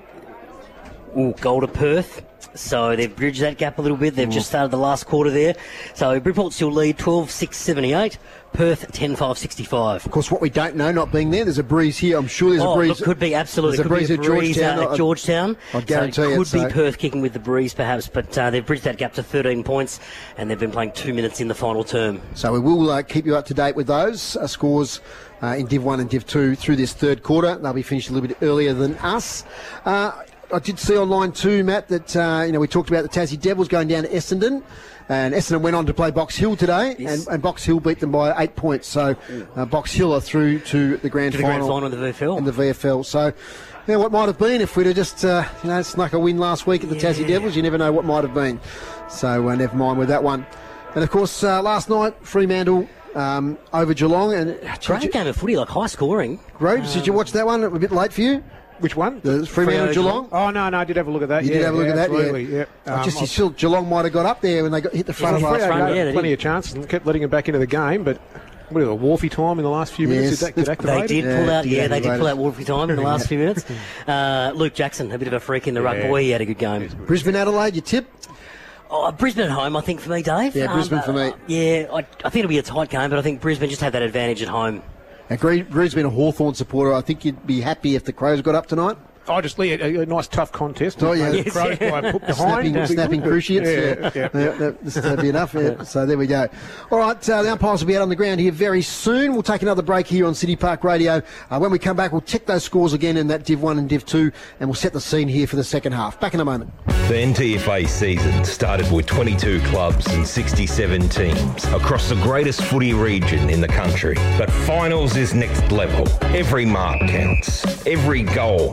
ooh, goal to Perth. So they've bridged that gap a little bit. They've just started the last quarter there. So Bridport still lead twelve six seventy-eight. Perth ten five sixty-five. Of course, what we don't know, not being there, there's a breeze here. I'm sure there's Oh, a breeze. look, could be, absolutely. There's a Could breeze be at a breeze Georgetown. uh, at Georgetown. I guarantee so it it, could be so- Perth kicking with the breeze, perhaps, but uh, they've bridged that gap to thirteen points, and they've been playing two minutes in the final term. So we will uh, keep you up to date with those uh, scores uh, in Div one and Div two through this third quarter. They'll be finished a little bit earlier than us. Uh, I did see online too, Matt, that uh, you know we talked about the Tassie Devils going down to Essendon, and Essendon went on to play Box Hill today, Yes. and, and Box Hill beat them by eight points. So uh, Box Hill are through to the grand To the final grand final in the V F L. in the V F L. So. Yeah, what might have been if we'd have just uh, you know snuck a win last week at the Tassie Devils? You never know what might have been. So uh, never mind with that one. And of course, uh, last night Fremantle um, over Geelong, and Great game of footy, like high scoring. Groves, did you watch that one? A bit late for you. Which one? The Fremantle Freo Geelong. Oh, no, no, I did have a look at that. You yeah, did have a look yeah, at that, absolutely, yeah. yeah. I Um, just I- you felt Geelong might have got up there when they got hit the front Yeah, of front, last Freo front, had yeah, they plenty did. of chances and kept letting him back into the game, but what is it, a Wharfie time in the last few minutes? Yes. Did that get They activated? They did Yeah, pull out, did yeah, they did activate pull it. out Wolfie time in the last few minutes. Uh, Luke Jackson, a bit of a freak in the ruck. Yeah. Boy, he had a good game. Brisbane Adelaide, you tip? Oh, Brisbane at home, I think, for me, Dave. Yeah, Brisbane uh, for me. Yeah, I, I think it'll be a tight game, but I think Brisbane just have that advantage at home. Now, Greg, Greg's been a Hawthorn supporter. I think you'd be happy if the Crows got up tonight. Oh, just yeah, a, a nice tough contest. Oh, yeah. The Yes, Crows yeah. by put behind. Snapping, Would be snapping good. cruciates. Yeah, yeah. yeah. that, this that'd be enough. Yeah. So there we go. All right, uh, the umpires will be out on the ground here very soon. We'll take another break here on City Park Radio. Uh, when we come back, we'll check those scores again in that Div one and Div two, and we'll set the scene here for the second half. Back in a moment. The N T F A season started with twenty-two clubs and sixty-seven teams across the greatest footy region in the country. But finals is next level. Every mark counts. Every goal matters.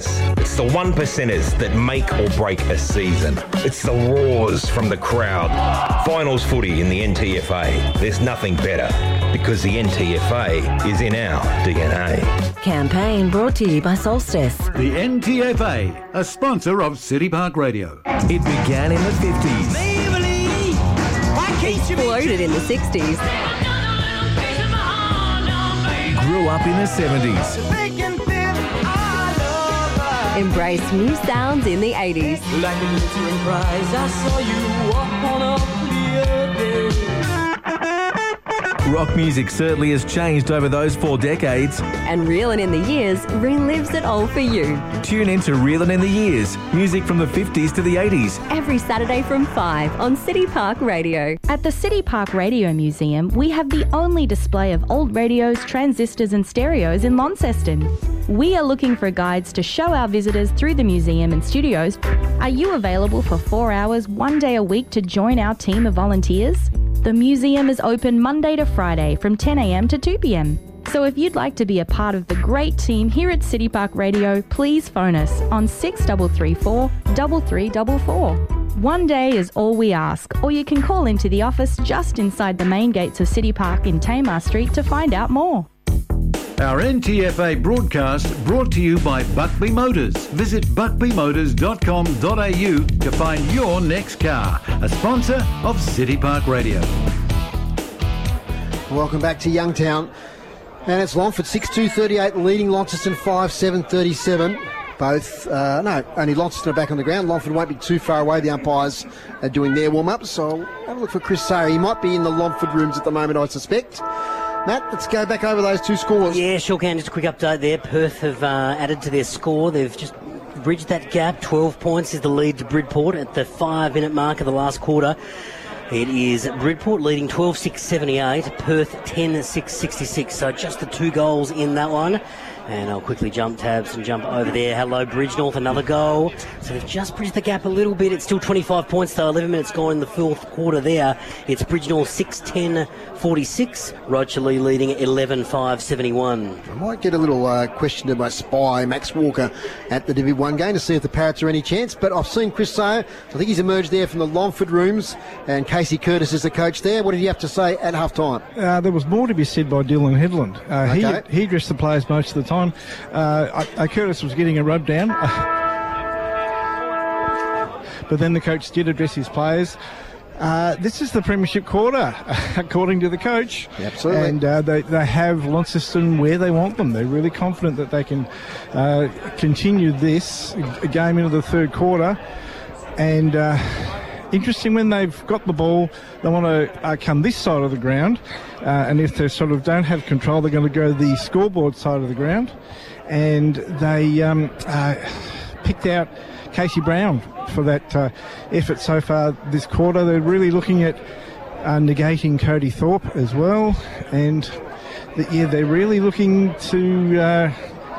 percenters. It's the one percenters that make or break a season. It's the roars from the crowd. Finals footy in the N T F A. There's nothing better because the N T F A is in our D N A. Campaign brought to you by Solstice. The N T F A, a sponsor of City Park Radio. It began in the fifties. Exploded in the sixties. Grew up in the seventies. Embraced new sounds in the eighties. Like a glittering prize, I saw you walk on up the other day. Rock music certainly has changed over those four decades. And Reelin' in the Years relives it all for you. Tune in to Reelin' in the Years, music from the fifties to the eighties. Every Saturday from five on City Park Radio. At the City Park Radio Museum, we have the only display of old radios, transistors and stereos in Launceston. We are looking for guides to show our visitors through the museum and studios. Are you available for four hours, one day a week to join our team of volunteers? The museum is open Monday to Friday from ten a m to two p m. So if you'd like to be a part of the great team here at City Park Radio, please phone us on six three three four, three three four four. One day is all we ask, or you can call into the office just inside the main gates of City Park in Tamar Street to find out more. Our N T F A broadcast brought to you by Buckby Motors. Visit buckby motors dot com dot a u to find your next car. A sponsor of City Park Radio. Welcome back to Youngtown. And it's Longford six two thirty-eight leading Launceston five seven thirty-seven. Both, uh, no, only Launceston are back on the ground. Longford won't be too far away. The umpires are doing their warm-ups. So I'll have a look for Chris Sayer. He might be in the Longford rooms at the moment, I suspect. Matt, let's go back over those two scores. Yeah, sure can. Just a quick update there. Perth have uh, added to their score. They've just bridged that gap. twelve points is the lead to Bridport at the five-minute mark of the last quarter. It is Bridport leading twelve six seventy-eight, Perth ten six sixty-six. So just the two goals in that one. And I'll quickly jump tabs and jump over there. Hello, Bridgenorth, another goal. So they've just bridged the gap a little bit. It's still twenty-five points, though. eleven minutes gone in the fourth quarter there. It's Bridgenorth six ten forty-six. Rocherley leading eleven five seventy-one. I might get a little uh, question to my spy, Max Walker, at the Div one game to see if the Parrots are any chance. But I've seen Chris Sayer. I think he's emerged there from the Longford rooms. And Casey Curtis is the coach there. What did he have to say at half-time? Uh, there was more to be said by Dylan Headland. Uh, Okay. he, he addressed the players most of the time. Uh, I, I, Curtis was getting a rub down. But then the coach did address his players. Uh, this is the premiership quarter, according to the coach. Absolutely. And uh, they, they have Launceston where they want them. They're really confident that they can uh, continue this game into the third quarter. And uh, interesting, when they've got the ball, they want to uh, come this side of the ground. Uh, and if they sort of don't have control, they're going to go the scoreboard side of the ground. And they um, uh, picked out Casey Brown for that uh, effort so far this quarter. They're really looking at uh, negating Cody Thorpe as well. And the, yeah, they're really looking to uh,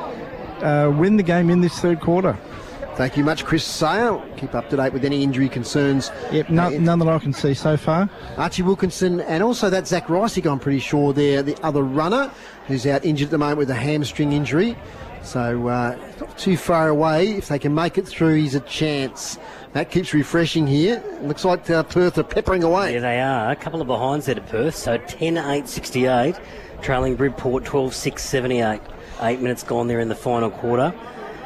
uh, win the game in this third quarter. Thank you much, Chris Sayer. Keep up to date with any injury concerns. Yep, no, uh, none that I can see so far. Archie Wilkinson and also that Zach Reisig, I'm pretty sure they're the other runner who's out injured at the moment with a hamstring injury. So uh, not too far away. If they can make it through, he's a chance. That keeps refreshing here. Looks like uh, Perth are peppering away. Yeah, they are. A couple of behinds there to Perth. So ten eight sixty-eight, trailing Bridport twelve six seventy-eight. Eight minutes gone there in the final quarter.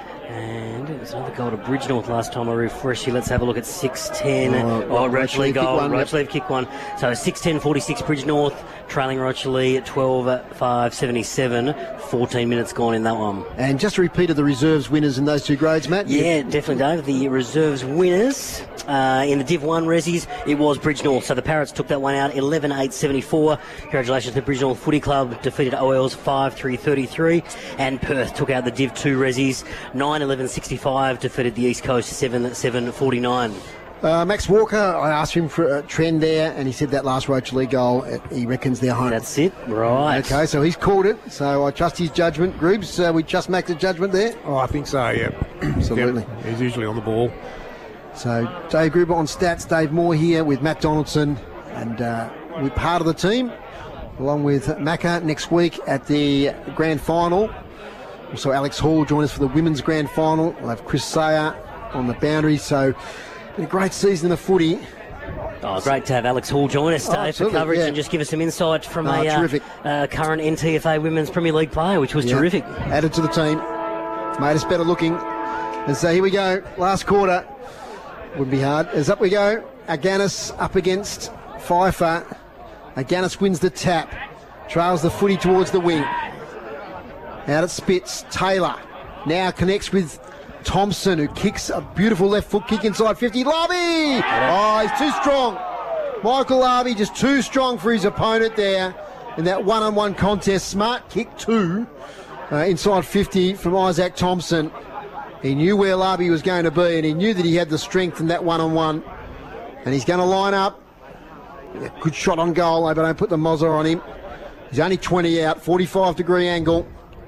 And it was another goal to Bridgenorth last time I refreshed you. Let's have a look at six ten. Oh, Oh, Rocherley goal. one, Rocherley yep. kick one. So six ten forty-six Bridgenorth, trailing Rocherley at twelve five seventy-seven. fourteen minutes gone in that one. And just a repeat of the reserves winners in those two grades, Matt. Yeah, definitely, Dave. The reserves winners uh, in the Div one Resies, it was Bridgenorth. So the Parrots took that one out, eleven eight seventy-four. Congratulations to Bridgenorth Footy Club, defeated O L's five three thirty-three. And Perth took out the Div two Resies, nine eleven sixty-five, defeated the East Coast seven seven forty-nine. Uh, Max Walker, I asked him for a trend there, and he said that last Rocherley goal, uh, he reckons they're home. That's it, right. Okay, so he's called it, so I trust his judgment. Groobs, uh, we trust Max's judgment there? Oh, I think so, yeah. Absolutely. Yep, he's usually on the ball. So Dave Gruber on stats, Dave Moore here with Matt Donaldson, and uh, we're part of the team, along with Macca next week at the grand final. Also, Alex Hall will join us for the women's grand final. We'll have Chris Sayer on the boundary. So, been a great season of footy. Oh, great to have Alex Hall join us, Dave, oh, for coverage yeah. and just give us some insight from oh, a terrific. Uh, uh, current N T F A Women's Premier League player, which was yeah. terrific. Added to the team. Made us better looking. And so here we go. Last quarter. Wouldn't be hard. As up we go. Aganis up against Pfeiffer. Aganis wins the tap. Trails the footy towards the wing. Out at Spitz. Taylor now connects with Thompson, who kicks a beautiful left foot kick inside fifty. Larby! Oh, he's too strong. Michael Larby just too strong for his opponent there in that one-on-one contest. Smart kick two uh, inside fifty from Isaac Thompson. He knew where Larby was going to be, and he knew that he had the strength in that one-on-one. And he's going to line up. A good shot on goal. I hope I don't put the Mozza on him. He's only twenty out, forty-five degree angle.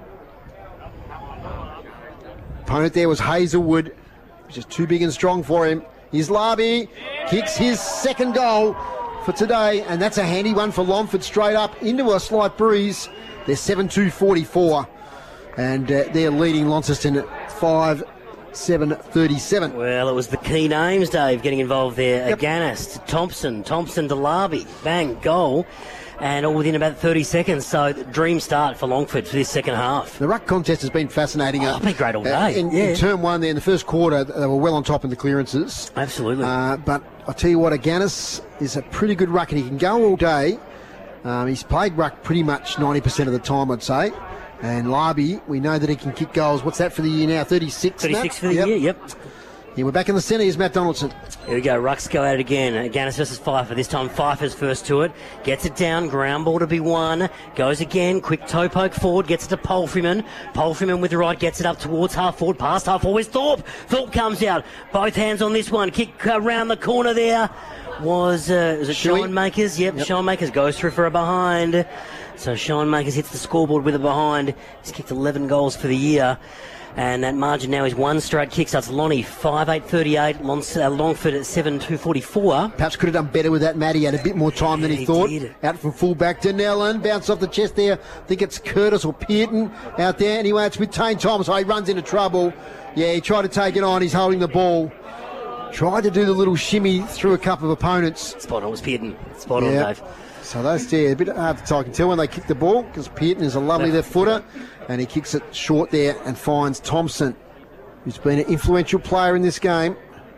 Opponent there was Hazelwood, which is too big and strong for him. Here's Larby, kicks his second goal for today, and that's a handy one for Longford, straight up into a slight breeze. They're seven two forty-four, and uh, they're leading Launceston at five seven thirty-seven. Well, it was the key names, Dave, getting involved there. Yep. Aganis to Thompson, Thompson to Larby, bang, goal. And all within about thirty seconds, so dream start for Longford for this second half. The ruck contest has been fascinating. Oh, it's been great all day. Uh, in, yeah. in term one there, in the first quarter, they were well on top in the clearances. Absolutely. Uh, but I'll tell you what, Aganis is a pretty good ruck, and he can go all day. Um, he's played ruck pretty much ninety percent of the time, I'd say. And Larby, we know that he can kick goals. What's that for the year now? thirty-six? thirty-six for the yep. year, yep. Yeah, we're back in the centre. Here's Matt Donaldson. Here we go. Rucks go at it again. Aganis versus Pfeiffer. This time Pfeiffer's first to it. Gets it down. Ground ball to be won. Goes again. Quick toe poke forward. Gets it to Polfreeman. Polfreeman with the right. Gets it up towards half forward. Past half forward. Thorpe. Thorpe comes out. Both hands on this one. Kick around the corner there. Was, uh, was it Shuey? Sean Makers? Yep. Yep. Sean Makers goes through for a behind. So Sean Makers hits the scoreboard with a behind. He's kicked eleven goals for the year. And that margin now is one straight kick. So it's Lonnie, five eight thirty-eight. Long, uh, Longford at seven two forty-four. Perhaps could have done better with that, Matt. He had a bit more time than he, he thought. Did. Out from full-back to Nellen. Bounce off the chest there. I think it's Curtis or Pearton out there. Anyway, it's with Tane Thomas. Oh, he runs into trouble. Yeah, he tried to take it on. He's holding the ball. Tried to do the little shimmy through a couple of opponents. Spot on. It was Pearton. Spot on, yeah. Dave. So those, yeah, a bit hard to tell. I can tell when they kick the ball because Pearton is a lovely left footer, and he kicks it short there and finds Thompson, who's been an influential player in this game.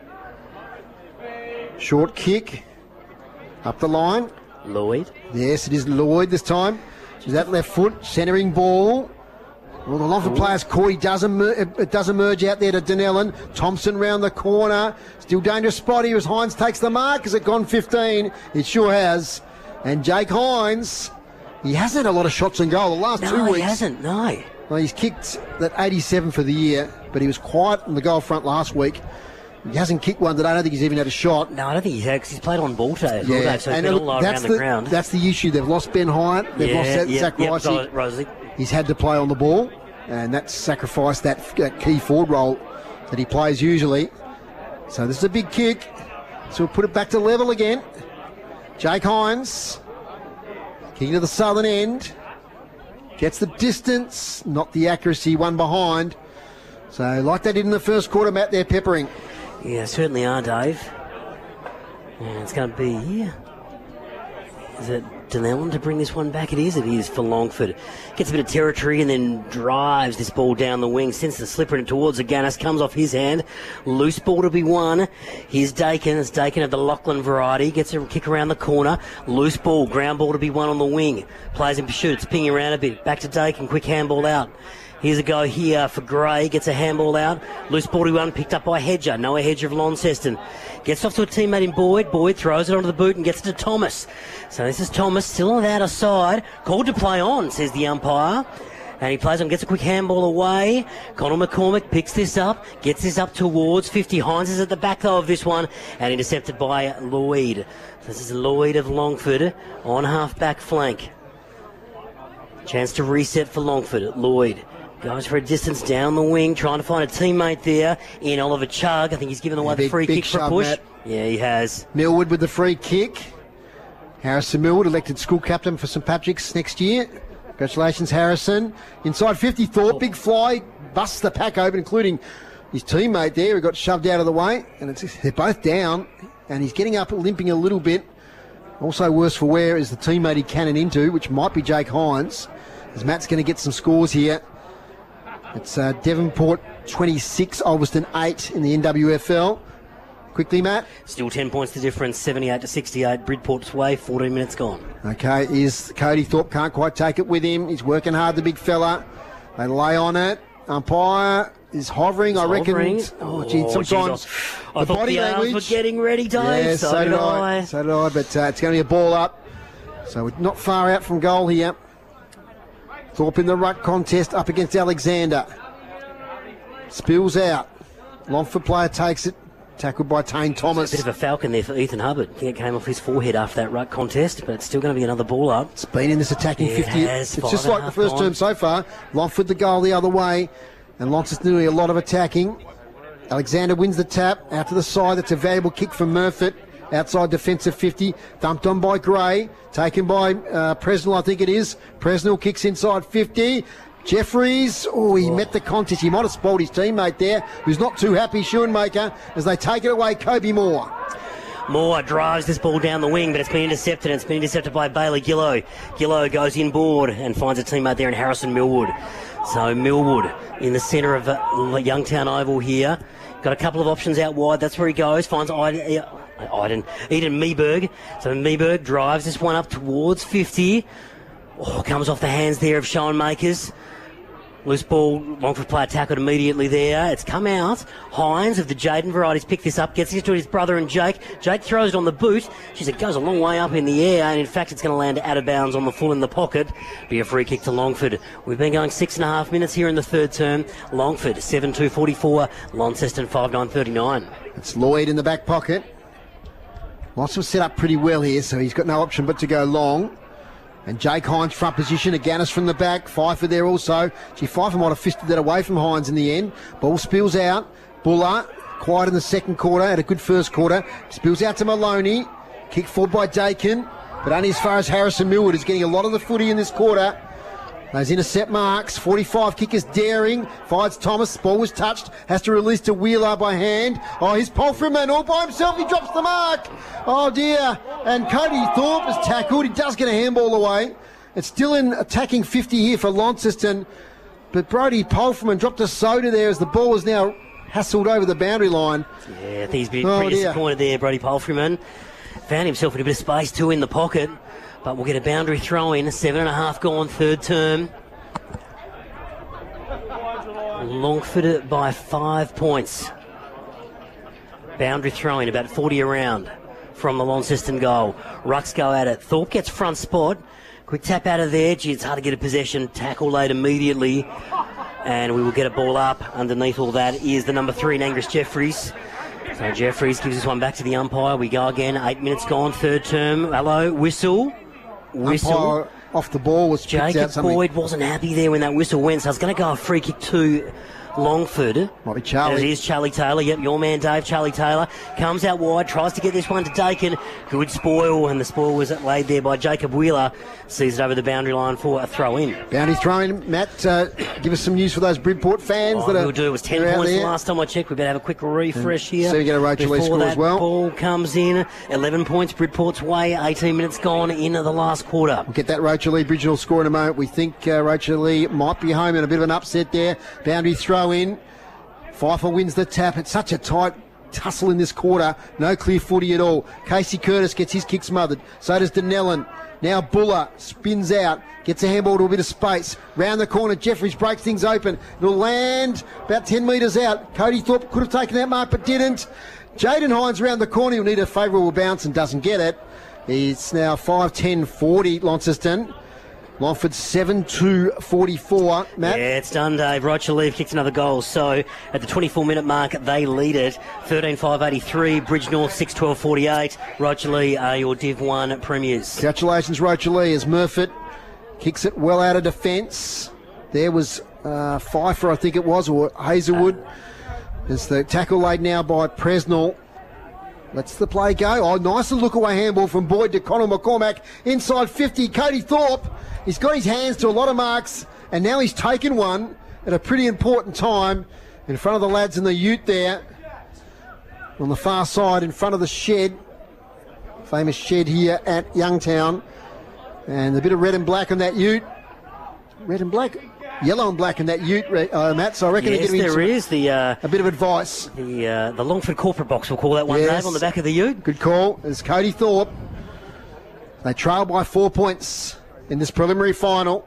Short kick up the line. Lloyd. Yes, it is Lloyd this time. Is that left foot centering ball? Well, the Longford player's caught. He does emer- it does emerge out there to Dunellen. Thompson round the corner. Still dangerous spot here as Hines takes the mark. Has it gone fifteen? It sure has. And Jake Hines, he hasn't had a lot of shots on goal the last no, two weeks. he hasn't, no. Well, he's kicked that eighty-seven for the year, but he was quiet on the goal front last week. He hasn't kicked one that I don't think he's even had a shot. No, I don't think he's had, because he's played on ball today. Yeah, Day, so he's and been look, all around that's the, the ground. That's the issue. They've lost Ben Hyatt. They've yeah, lost that yeah, Zach yep, Ricey. Rosely. He's had to play on the ball, and that's sacrificed that, that key forward role that he plays usually. So this is a big kick. So we'll put it back to level again. Jake Hines, kicking to the southern end. Gets the distance, not the accuracy, one behind. So like they did in the first quarter, Matt, they're peppering. Yeah, certainly are, Dave. And it's going to be... Is it Dunellen to bring this one back? It is. It is for Longford. Gets a bit of territory and then drives this ball down the wing. Sends the slipper in towards Aganis. Comes off his hand. Loose ball to be won. Here's Dakin. It's Dakin of the Lachlan variety. Gets a kick around the corner. Loose ball. Ground ball to be won on the wing. Plays in pursuit. It's pinging around a bit. Back to Dakin. Quick handball out. Here's a go here for Gray. Gets a handball out. Loose ball to one, picked up by Hedger. Noah Hedger of Launceston. Gets off to a teammate in Boyd. Boyd throws it onto the boot and gets it to Thomas. So this is Thomas still on the outer side. Called to play on, says the umpire. And he plays on, gets a quick handball away. Connor McCormick picks this up, gets this up towards fifty. Hines is at the back, though, of this one, and intercepted by Lloyd. So this is Lloyd of Longford on half-back flank. Chance to reset for Longford. Lloyd goes for a distance down the wing, trying to find a teammate there in Oliver Chugg. I think he's given away Yeah, the big- free big kick for a shove, push. Matt. Yeah, he has. Millwood with the free kick. Harrison Millwood, elected school captain for St Patrick's next year. Congratulations, Harrison. Inside fifty, Thorpe, big fly, busts the pack open, including his teammate there who got shoved out of the way. And it's, they're both down, and he's getting up, limping a little bit. Also worse for wear is the teammate he cannoned into, which might be Jake Hines, as Matt's going to get some scores here. It's uh, Devonport twenty-six, Ulverston eight in the N W F L. Quickly, Matt. Still ten points the difference, seventy-eight to sixty-eight. Bridport's way, fourteen minutes gone. Okay, is Cody Thorpe can't quite take it with him. He's working hard, the big fella. They lay on it. Umpire is hovering, It's I reckon. hovering. Oh, gee, Oh, sometimes geez, I, I the thought body the arms language. were getting ready, Dave. Yeah, so, so did did I. I. So did I, but uh, it's going to be a ball up. So we're not far out from goal here. Thorpe in the ruck contest up against Alexander. Spills out. Longford player takes it. Tackled by Tane Thomas. A bit of a falcon there for Ethan Hubbard. I think it came off his forehead after that ruck contest, but it's still going to be another ball up. It's been in this attacking Yeah, fifty. it has. It's Five just and a like the half first gone. term so far. Longford the goal the other way. And Launceston doing a lot of attacking. Alexander wins the tap. Out to the side. That's a valuable kick from Murfitt. Outside defensive fifty. Thumped on by Gray. Taken by uh, Presnell, I think it is. Presnell kicks inside fifty. Jeffries, oh, he met the contest. He might have spoiled his teammate there, who's not too happy, Schoenmaker, as they take it away, Kobe Moore. Moore drives this ball down the wing, but it's been intercepted, and it's been intercepted by Bailey Gillow. Gillow goes inboard and finds a teammate there in Harrison Millwood. So Millwood in the centre of uh, Youngtown Oval here. Got a couple of options out wide. That's where he goes. Finds Iden, Iden, Eden Meeberg. So Meeberg drives this one up towards fifty. Oh, comes off the hands there of Schoenmakers. Loose ball, Longford player tackled immediately there. It's come out. Hines of the Jaden varieties picked this up, gets it to his brother and Jake. Jake throws it on the boot. She said it goes a long way up in the air, and in fact it's going to land out of bounds on the full in the pocket. Be a free kick to Longford. We've been going six and a half minutes here in the third term. Longford, seven two forty-four. Launceston, five nine thirty-nine. It's Lloyd in the back pocket. Lots of set up pretty well here, so he's got no option but to go long. And Jake Hines front position, Aganis from the back, Pfeiffer there also. Gee, Pfeiffer might have fisted that away from Hines in the end. Ball spills out. Buller, quiet in the second quarter, had a good first quarter. Spills out to Maloney. Kick forward by Dakin, but only as far as Harrison Millwood is getting a lot of the footy in this quarter. Those intercept marks. forty-five kickers daring. Finds Thomas. Ball was touched. Has to release to Wheeler by hand. Oh, he's Polframan all by himself. He drops the mark. Oh, dear. And Cody Thorpe is tackled. He does get a handball away. It's still in attacking fifty here for Launceston. But Brody Polframan dropped a soda there as the ball is now hassled over the boundary line. Yeah, I think he's been Oh, pretty dear. disappointed there, Brody Polframan. Found himself in a bit of space too in the pocket. But we'll get a boundary throw in. Seven and a half gone, third term. Longford by five points. Boundary throw in, about forty around from the Launceston goal. Rucks go at it. Thorpe gets front spot. Quick tap out of there. Gee, it's hard to get a possession. Tackle late immediately. And we will get a ball up. Underneath all that is the number three, Angus Jeffries. So Jeffries gives this one back to the umpire. We go again. Eight minutes gone, third term. Hello, whistle. Whistle. Umpire off the ball was picked out Jacob something. Boyd wasn't happy there when that whistle went, so it's going to go a free kick to Longford. Might be Charlie. And it is Charlie Taylor. Yep, your man Dave, Charlie Taylor. Comes out wide, tries to get this one to Dakin. Good spoil, and the spoil was laid there by Jacob Wheeler. Sees it over the boundary line for a throw in. Boundary throw in. Matt, uh, give us some news for those Bridport fans Oh, that are we'll do. It was ten that are out points the there. last time I checked. We better have a quick refresh here. So you get a Rachel Lee Before score that as well. Ball comes in. Eleven points Bridport's way. Eighteen minutes gone into the last quarter. We'll get that Rachel Lee Bridgenell score in a moment. We think uh, Rachel Lee might be home in a bit of an upset there. Boundary throw in. Pfeiffer wins the tap. It's such a tight tussle in this quarter. No clear footy at all. Casey Curtis gets his kick smothered. So does Denellen. Now Buller spins out. Gets a handball to a bit of space. Round the corner, Jeffries breaks things open. It'll land about ten metres out. Cody Thorpe could have taken that mark but didn't. Jaden Hines round the corner. He'll need a favourable bounce and doesn't get it. It's now five ten forty Launceston. Longford seven two forty-four. Matt? Yeah, it's done, Dave. Roger Leave kicked another goal. So at the twenty-four minute mark, they lead it. thirteen five eighty-three. Bridge North six twelve forty-eight. Roger Lee are your Div one premiers. Congratulations, Roger Lee, as Murfitt kicks it well out of defence. There was uh, Pfeiffer, I think it was, or Hazelwood. There's the tackle laid now by Presnell. Lets the play go. Oh, nice little look-away handball from Boyd to Connell McCormack. Inside fifty, Cody Thorpe. He's got his hands to a lot of marks, and now he's taken one at a pretty important time in front of the lads in the ute there. On the far side, in front of the shed. Famous shed here at Youngtown. And a bit of red and black on that ute. Red and black? Yellow and black in that ute, uh, Matt, so I reckon yes, they're there is the uh, a bit of advice. The uh, the Longford corporate box, we'll call that one, yes. Dave, on the back of the ute. Good call. There's Cody Thorpe. They trail by four points in this preliminary final.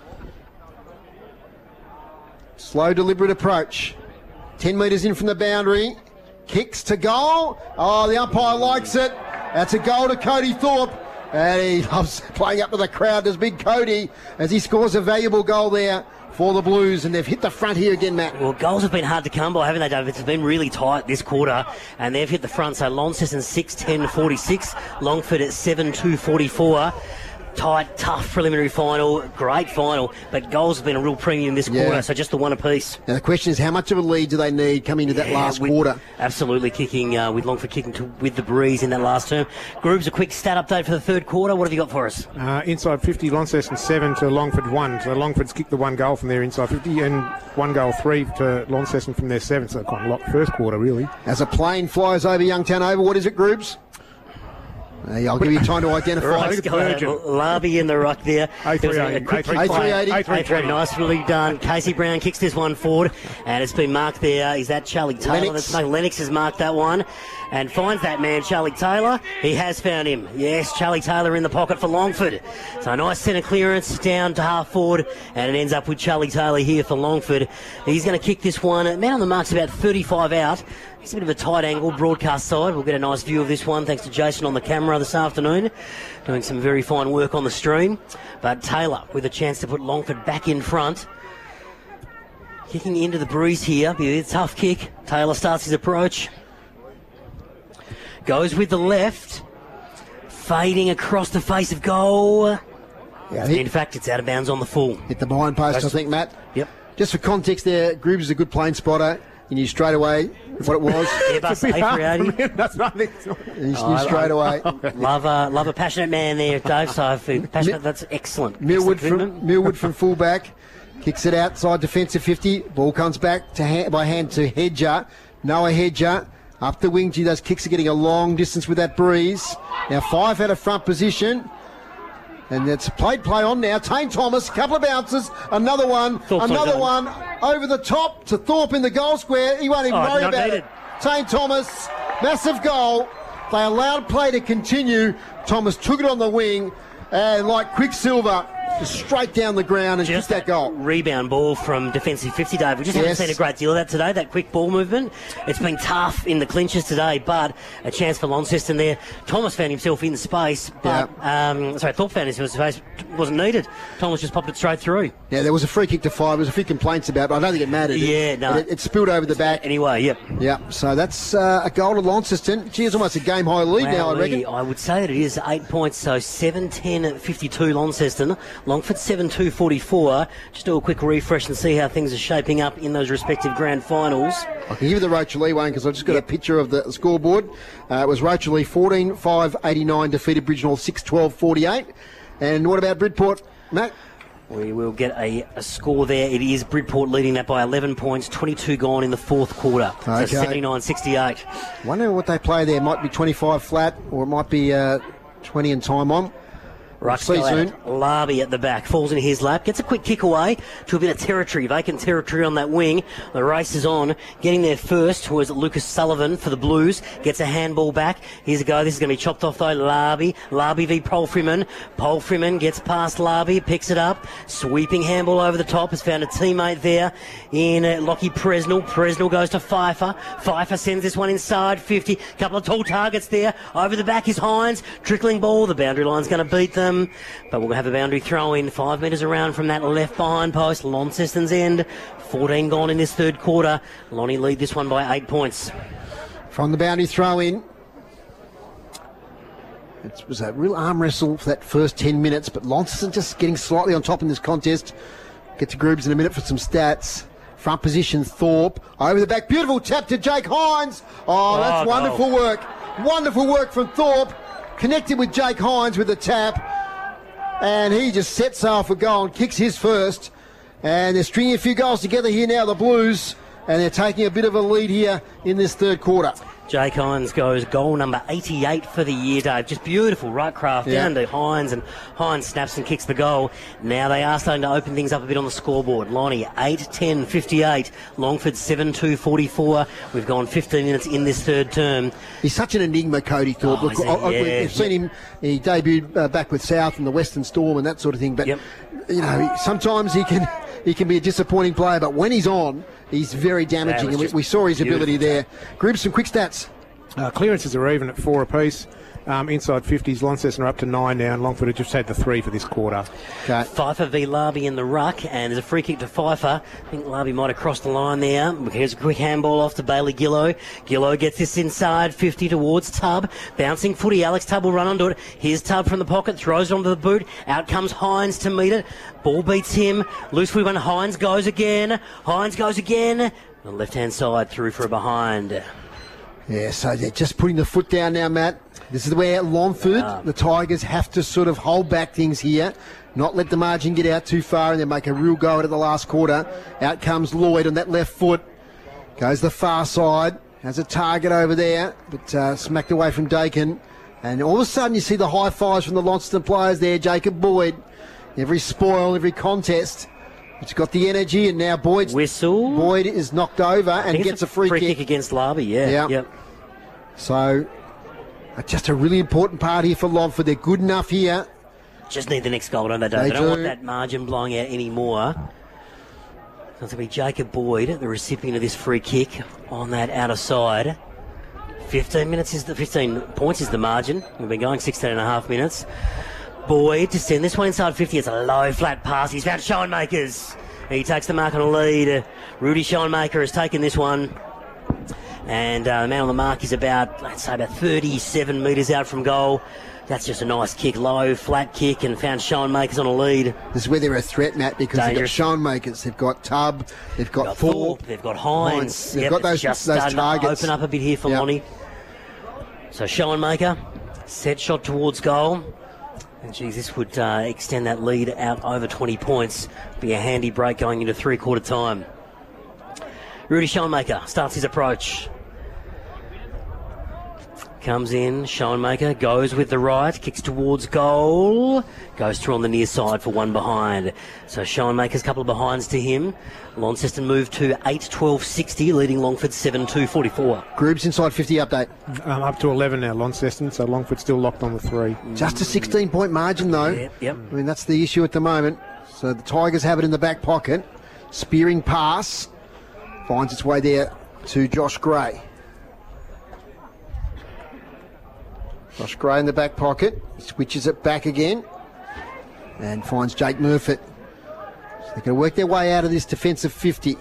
Slow, deliberate approach. Ten metres in from the boundary. Kicks to goal. Oh, the umpire likes it. That's a goal to Cody Thorpe. And he loves playing up to the crowd. There's big Cody as he scores a valuable goal there for the Blues, and they've hit the front here again, Matt. Well, goals have been hard to come by, haven't they, David? It's been really tight this quarter, and they've hit the front. So Launceston six ten forty-six, Longford at seven two forty-four. Tight, tough preliminary final, great final, but goals have been a real premium this Yeah. quarter, so just the one apiece. Now the question is, how much of a lead do they need coming into that Yeah, last with- quarter? Absolutely kicking, uh, with Longford kicking to, with the breeze in that last term. Grooves, a quick stat update for the third quarter. What have you got for us? Uh, inside fifty, Launceston seven to Longford one. So Longford's kicked the one goal from their inside fifty, and one goal three to Launceston from their seven. So quite a lot first quarter, really. As a plane flies over Youngtown Oval, what is it, Grooves? Hey, I'll give you time to identify. Right, it. Larby in the ruck there. A three eighty. There was a quick A three eighty. A three eighty. Nicely done. Casey Brown kicks this one forward, and it's been marked there. Is that Charlie Taylor? Lennox. That's marked. Lennox has marked that one and finds that man, Charlie Taylor. He has found him. Yes, Charlie Taylor in the pocket for Longford. So a nice centre clearance down to half forward, and it ends up with Charlie Taylor here for Longford. He's going to kick this one. Man on the mark's about thirty-five out. It's a bit of a tight angle broadcast side. We'll get a nice view of this one thanks to Jason on the camera this afternoon, doing some very fine work on the stream. But Taylor with a chance to put Longford back in front. Kicking into the breeze here. Be a tough kick. Taylor starts his approach. Goes with the left. Fading across the face of goal. Yeah, In fact, it's out of bounds on the full. Hit the behind post, I think, Matt. Yep. Just for context there, Grooves is a good plane spotter. You knew straight away what it was. Airbus A three eighty. That's nothing. You knew straight away. Love a, love a passionate man there, Dave. So if you're passionate, that's excellent. Millwood Excellent from movement. Millwood from fullback kicks it outside defensive fifty. Ball comes back to hand, by hand to Hedger. Noah Hedger up the wing. Gee, those kicks are getting a long distance with that breeze. Now five out of front position. And it's played play on now. Tane Thomas, couple of bounces, another one, Thorpe's another not one over the top to Thorpe in the goal square. He won't even Oh, worry not about needed. it. Tane Thomas, massive goal. They allowed play to continue. Thomas took it on the wing and like Quicksilver, just straight down the ground and Just kicked that goal. Rebound ball from defensive fifty, Dave. We just Yes. haven't seen a great deal of that today, that quick ball movement. It's been tough in the clinches today, but a chance for Launceston there. Thomas found himself in space, but, um, sorry, Thorpe found himself in space, wasn't needed. Thomas just popped it straight through. Yeah, there was a free kick to five. There was a few complaints about it, but I don't think it mattered. Yeah, no. It, it spilled over the back. Anyway, yep. Yeah, so that's uh, a goal to Launceston. Gee, it's almost a game high lead now, I Wow, reckon. I would say that it is eight points, so seven ten fifty-two Launceston. Longford seven two forty-four. Just do a quick refresh and see how things are shaping up in those respective grand finals. I can give you the Rochalee one because I've just got a picture of the scoreboard. Uh, it was Rochalee fourteen five eighty-nine, defeated Bridgenall six twelve forty-eight. And what about Bridport, Matt? We will get a, a score there. It is Bridport leading that by eleven points, twenty-two gone in the fourth quarter. Okay. So seventy-nine sixty-eight. Wonder what they play there. It might be twenty-five flat or it might be uh, twenty and time on. Right, See you soon. Larby at the back falls in his lap, gets a quick kick away to a bit of territory, vacant territory on that wing. The race is on. Getting there first was Lucas Sullivan for the Blues. Gets a handball back. Here's a go. This is going to be chopped off though. Larby, Larby v Polfreeman. Polfreeman gets past Larby, picks it up, sweeping handball over the top. Has found a teammate there in uh, Lockie Presnell. Presnell goes to Pfeiffer. Pfeiffer sends this one inside fifty. Couple of tall targets there. Over the back is Hines. Trickling ball. The boundary line's going to beat them. But we'll have a boundary throw in five metres around from that left behind post. Launceston's end. fourteen gone in this third quarter. Lonnie lead this one by eight points. From the boundary throw in. It was a real arm wrestle for that first ten minutes, but Launceston just getting slightly on top in this contest. Get to Grooves in a minute for some stats. Front position, Thorpe. Over the back, beautiful tap to Jake Hines. Oh, that's Oh, wonderful goal. work. Wonderful work from Thorpe. Connected with Jake Hines with the tap. And he just sets off a goal and kicks his first. And they're stringing a few goals together here now, the Blues. And they're taking a bit of a lead here in this third quarter. Jake Hines goes goal number eighty-eight for the year, Dave. Just beautiful, right craft Yeah. down to Hines, and Hines snaps and kicks the goal. Now they are starting to open things up a bit on the scoreboard. Lonnie, eight ten fifty-eight. Longford, seven two forty-four. We've gone fifteen minutes in this third term. He's such an enigma, Cody Thorpe. Oh, Look, is he? I, I, Yeah, we've seen him, he debuted uh, back with South and the Western Storm and that sort of thing. But, Yep. you know, sometimes he can he can be a disappointing player, but when he's on, he's very damaging. was And we, just we saw his ability there. Group some quick stats. Uh, clearances are even at four apiece. Um, inside fifties, Launceston are up to nine now, and Longford have just had the three for this quarter. Okay. Pfeiffer v Larby in the ruck, and there's a free kick to Pfeiffer. I think Larby might have crossed the line there. Here's a quick handball off to Bailey Gillow. Gillow gets this inside fifty towards Tubb. Bouncing footy, Alex Tubb will run onto it. Here's Tubb from the pocket, throws it onto the boot. Out comes Hines to meet it. Ball beats him. Loose footy when Hines goes again. Hines goes again. On the left-hand side, through for a behind. Yeah, so they're just putting the foot down now, Matt. This is where Longford, Yeah. the Tigers, have to sort of hold back things here, not let the margin get out too far, and then make a real go at it the last quarter. Out comes Lloyd on that left foot. Goes the far side. Has a target over there, but uh, smacked away from Dakin. And all of a sudden you see the high fives from the Launceston players there. Jacob Boyd. Every spoil, every contest. It's got the energy, and now Boyd's whistle. Boyd is knocked over I and think gets it's a free, free kick. kick against Larby, yeah. Yeah. Yep. So, uh, just a really important part here for Longford. They're good enough here. Just need the next goal, don't they, Dave? They They don't do. want that margin blowing out anymore. So it's going to be Jacob Boyd, the recipient of this free kick on that outer side. fifteen minutes is the fifteen points is the margin. We've been going sixteen and a half minutes. Boyd to send this one inside fifty. It's a low flat pass. He's found Schoenmakers. He takes the mark on a lead. Rudy Schoenmaker has taken this one. And uh, the man on the mark is about, let's say, about thirty-seven metres out from goal. That's just a nice kick, low, flat kick, and found Schoenmakers on a lead. This is where they're a threat, Matt, because Dangerous. they've got Schoenmakers, they've got Tubb, they've got, Got Thorpe, Thorpe, they've got Hines. Hines. They've Yep, got it's those, just those starting targets. to open up a bit here for Yep. Lonnie. So Schoenmaker, set shot towards goal. And geez, this would uh, extend that lead out over twenty points. Be a handy break going into three-quarter time. Rudy Schoenmaker starts his approach. Comes in, Schoenmaker goes with the right, kicks towards goal, goes through on the near side for one behind. So Schoenmaker's a couple of behinds to him. Launceston move to eight twelve sixty, leading Longford seven two forty-four. Groups inside fifty update. Um, up to eleven now, Launceston, so Longford still locked on the three. Just a sixteen-point margin, though. Yep, yep. I mean, that's the issue at the moment. So the Tigers have it in the back pocket. Spearing pass. Finds its way there to Josh Gray. Josh Gray in the back pocket. He switches it back again. And finds Jake Murfitt. So they're going to work their way out of this defensive fifty.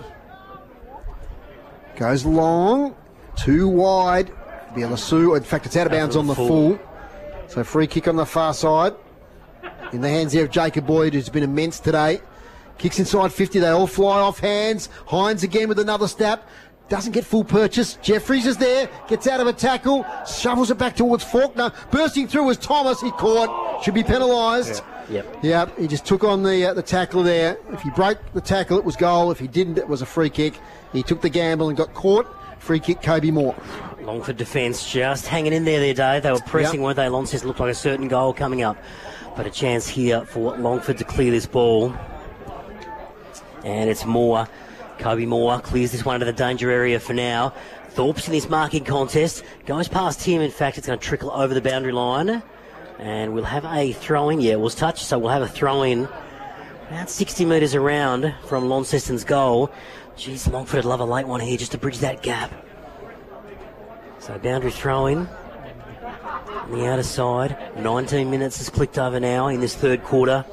Goes long. Too wide. Bielasu. In fact, it's out of bounds on the full. So free kick on the far side. In the hands there of Jacob Boyd, who's been immense today. Kicks inside fifty. They all fly off hands. Hines again with another step. Doesn't get full purchase. Jeffries is there. Gets out of a tackle. Shovels it back towards Faulkner. Bursting through was Thomas. He caught. Should be penalised. Yep. Yep. He just took on the uh, the tackle there. If he broke the tackle, it was goal. If he didn't, it was a free kick. He took the gamble and got caught. Free kick, Kobe Moore. Longford defence just hanging in there there, Dave. They were pressing, Yep. weren't they? Launceston looked like a certain goal coming up. But a chance here for Longford to clear this ball. And it's Moore. Kobe Moore clears this one into the danger area for now. Thorpe's in this marking contest. Goes past him. In fact, it's going to trickle over the boundary line. And we'll have a throw-in. Yeah, it was touched, so we'll have a throw-in about sixty metres around from Launceston's goal. Geez, Longford would love a late one here just to bridge that gap. So boundary throw-in on the outer side. nineteen minutes has clicked over now in this third quarter.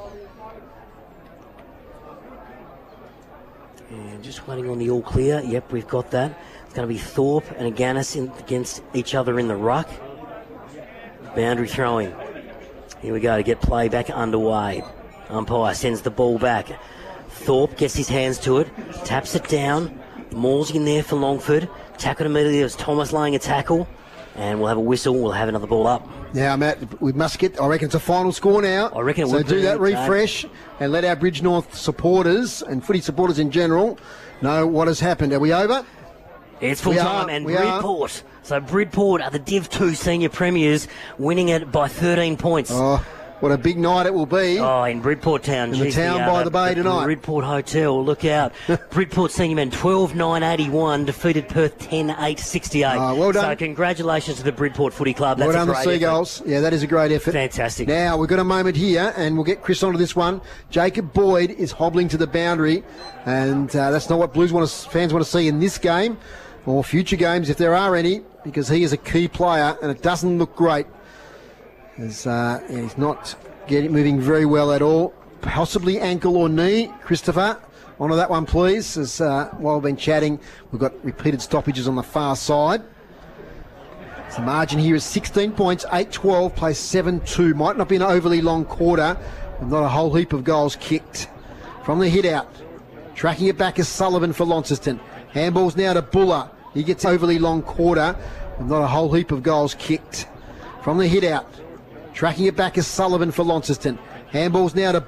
And just waiting on the all clear. Yep, we've got that. It's going to be Thorpe and Aganis in, against each other in the ruck. Boundary throwing. Here we go to get play back underway. Umpire sends the ball back. Thorpe gets his hands to it, taps it down. Moore's in there for Longford. Tackled immediately as Thomas laying a tackle. And we'll have a whistle. We'll have another ball up. Now, Matt, we must get, I reckon it's a final score now. I reckon it so would do be, that uh, refresh and let our Bridge North supporters and footy supporters in general know what has happened. Are we over? It's full We time, are, and we are. Bridport. So Bridport are the Div two senior premiers, winning it by thirteen points. Oh, what a big night it will be. Oh, in Bridport Town. In the Geez, town uh, by the bay tonight. Bridport Hotel, look out. Bridport senior men twelve nine eighty-one, defeated Perth ten eight sixty-eight. Oh, well done. So congratulations to the Bridport Footy Club. That's Well done, a the great Seagulls. effort. Yeah, that is a great effort. Fantastic. Now, we've got a moment here, and we'll get Chris onto this one. Jacob Boyd is hobbling to the boundary, and uh, that's not what Blues want to, fans want to see in this game, or future games, if there are any, because he is a key player, and it doesn't look great. As, uh, yeah, he's not getting moving very well at all. Possibly ankle or knee. Christopher, onto that one, please. As uh, while we've been chatting, we've got repeated stoppages on the far side. The margin here is sixteen points, eight twelve, plays seven two. Might not be an overly long quarter, with not a whole heap of goals kicked. From the hit out, tracking it back is Sullivan for Launceston. Handballs now to Buller. He gets overly long quarter, with not a whole heap of goals kicked. From the hit out, tracking it back is Sullivan for Launceston. Handballs now to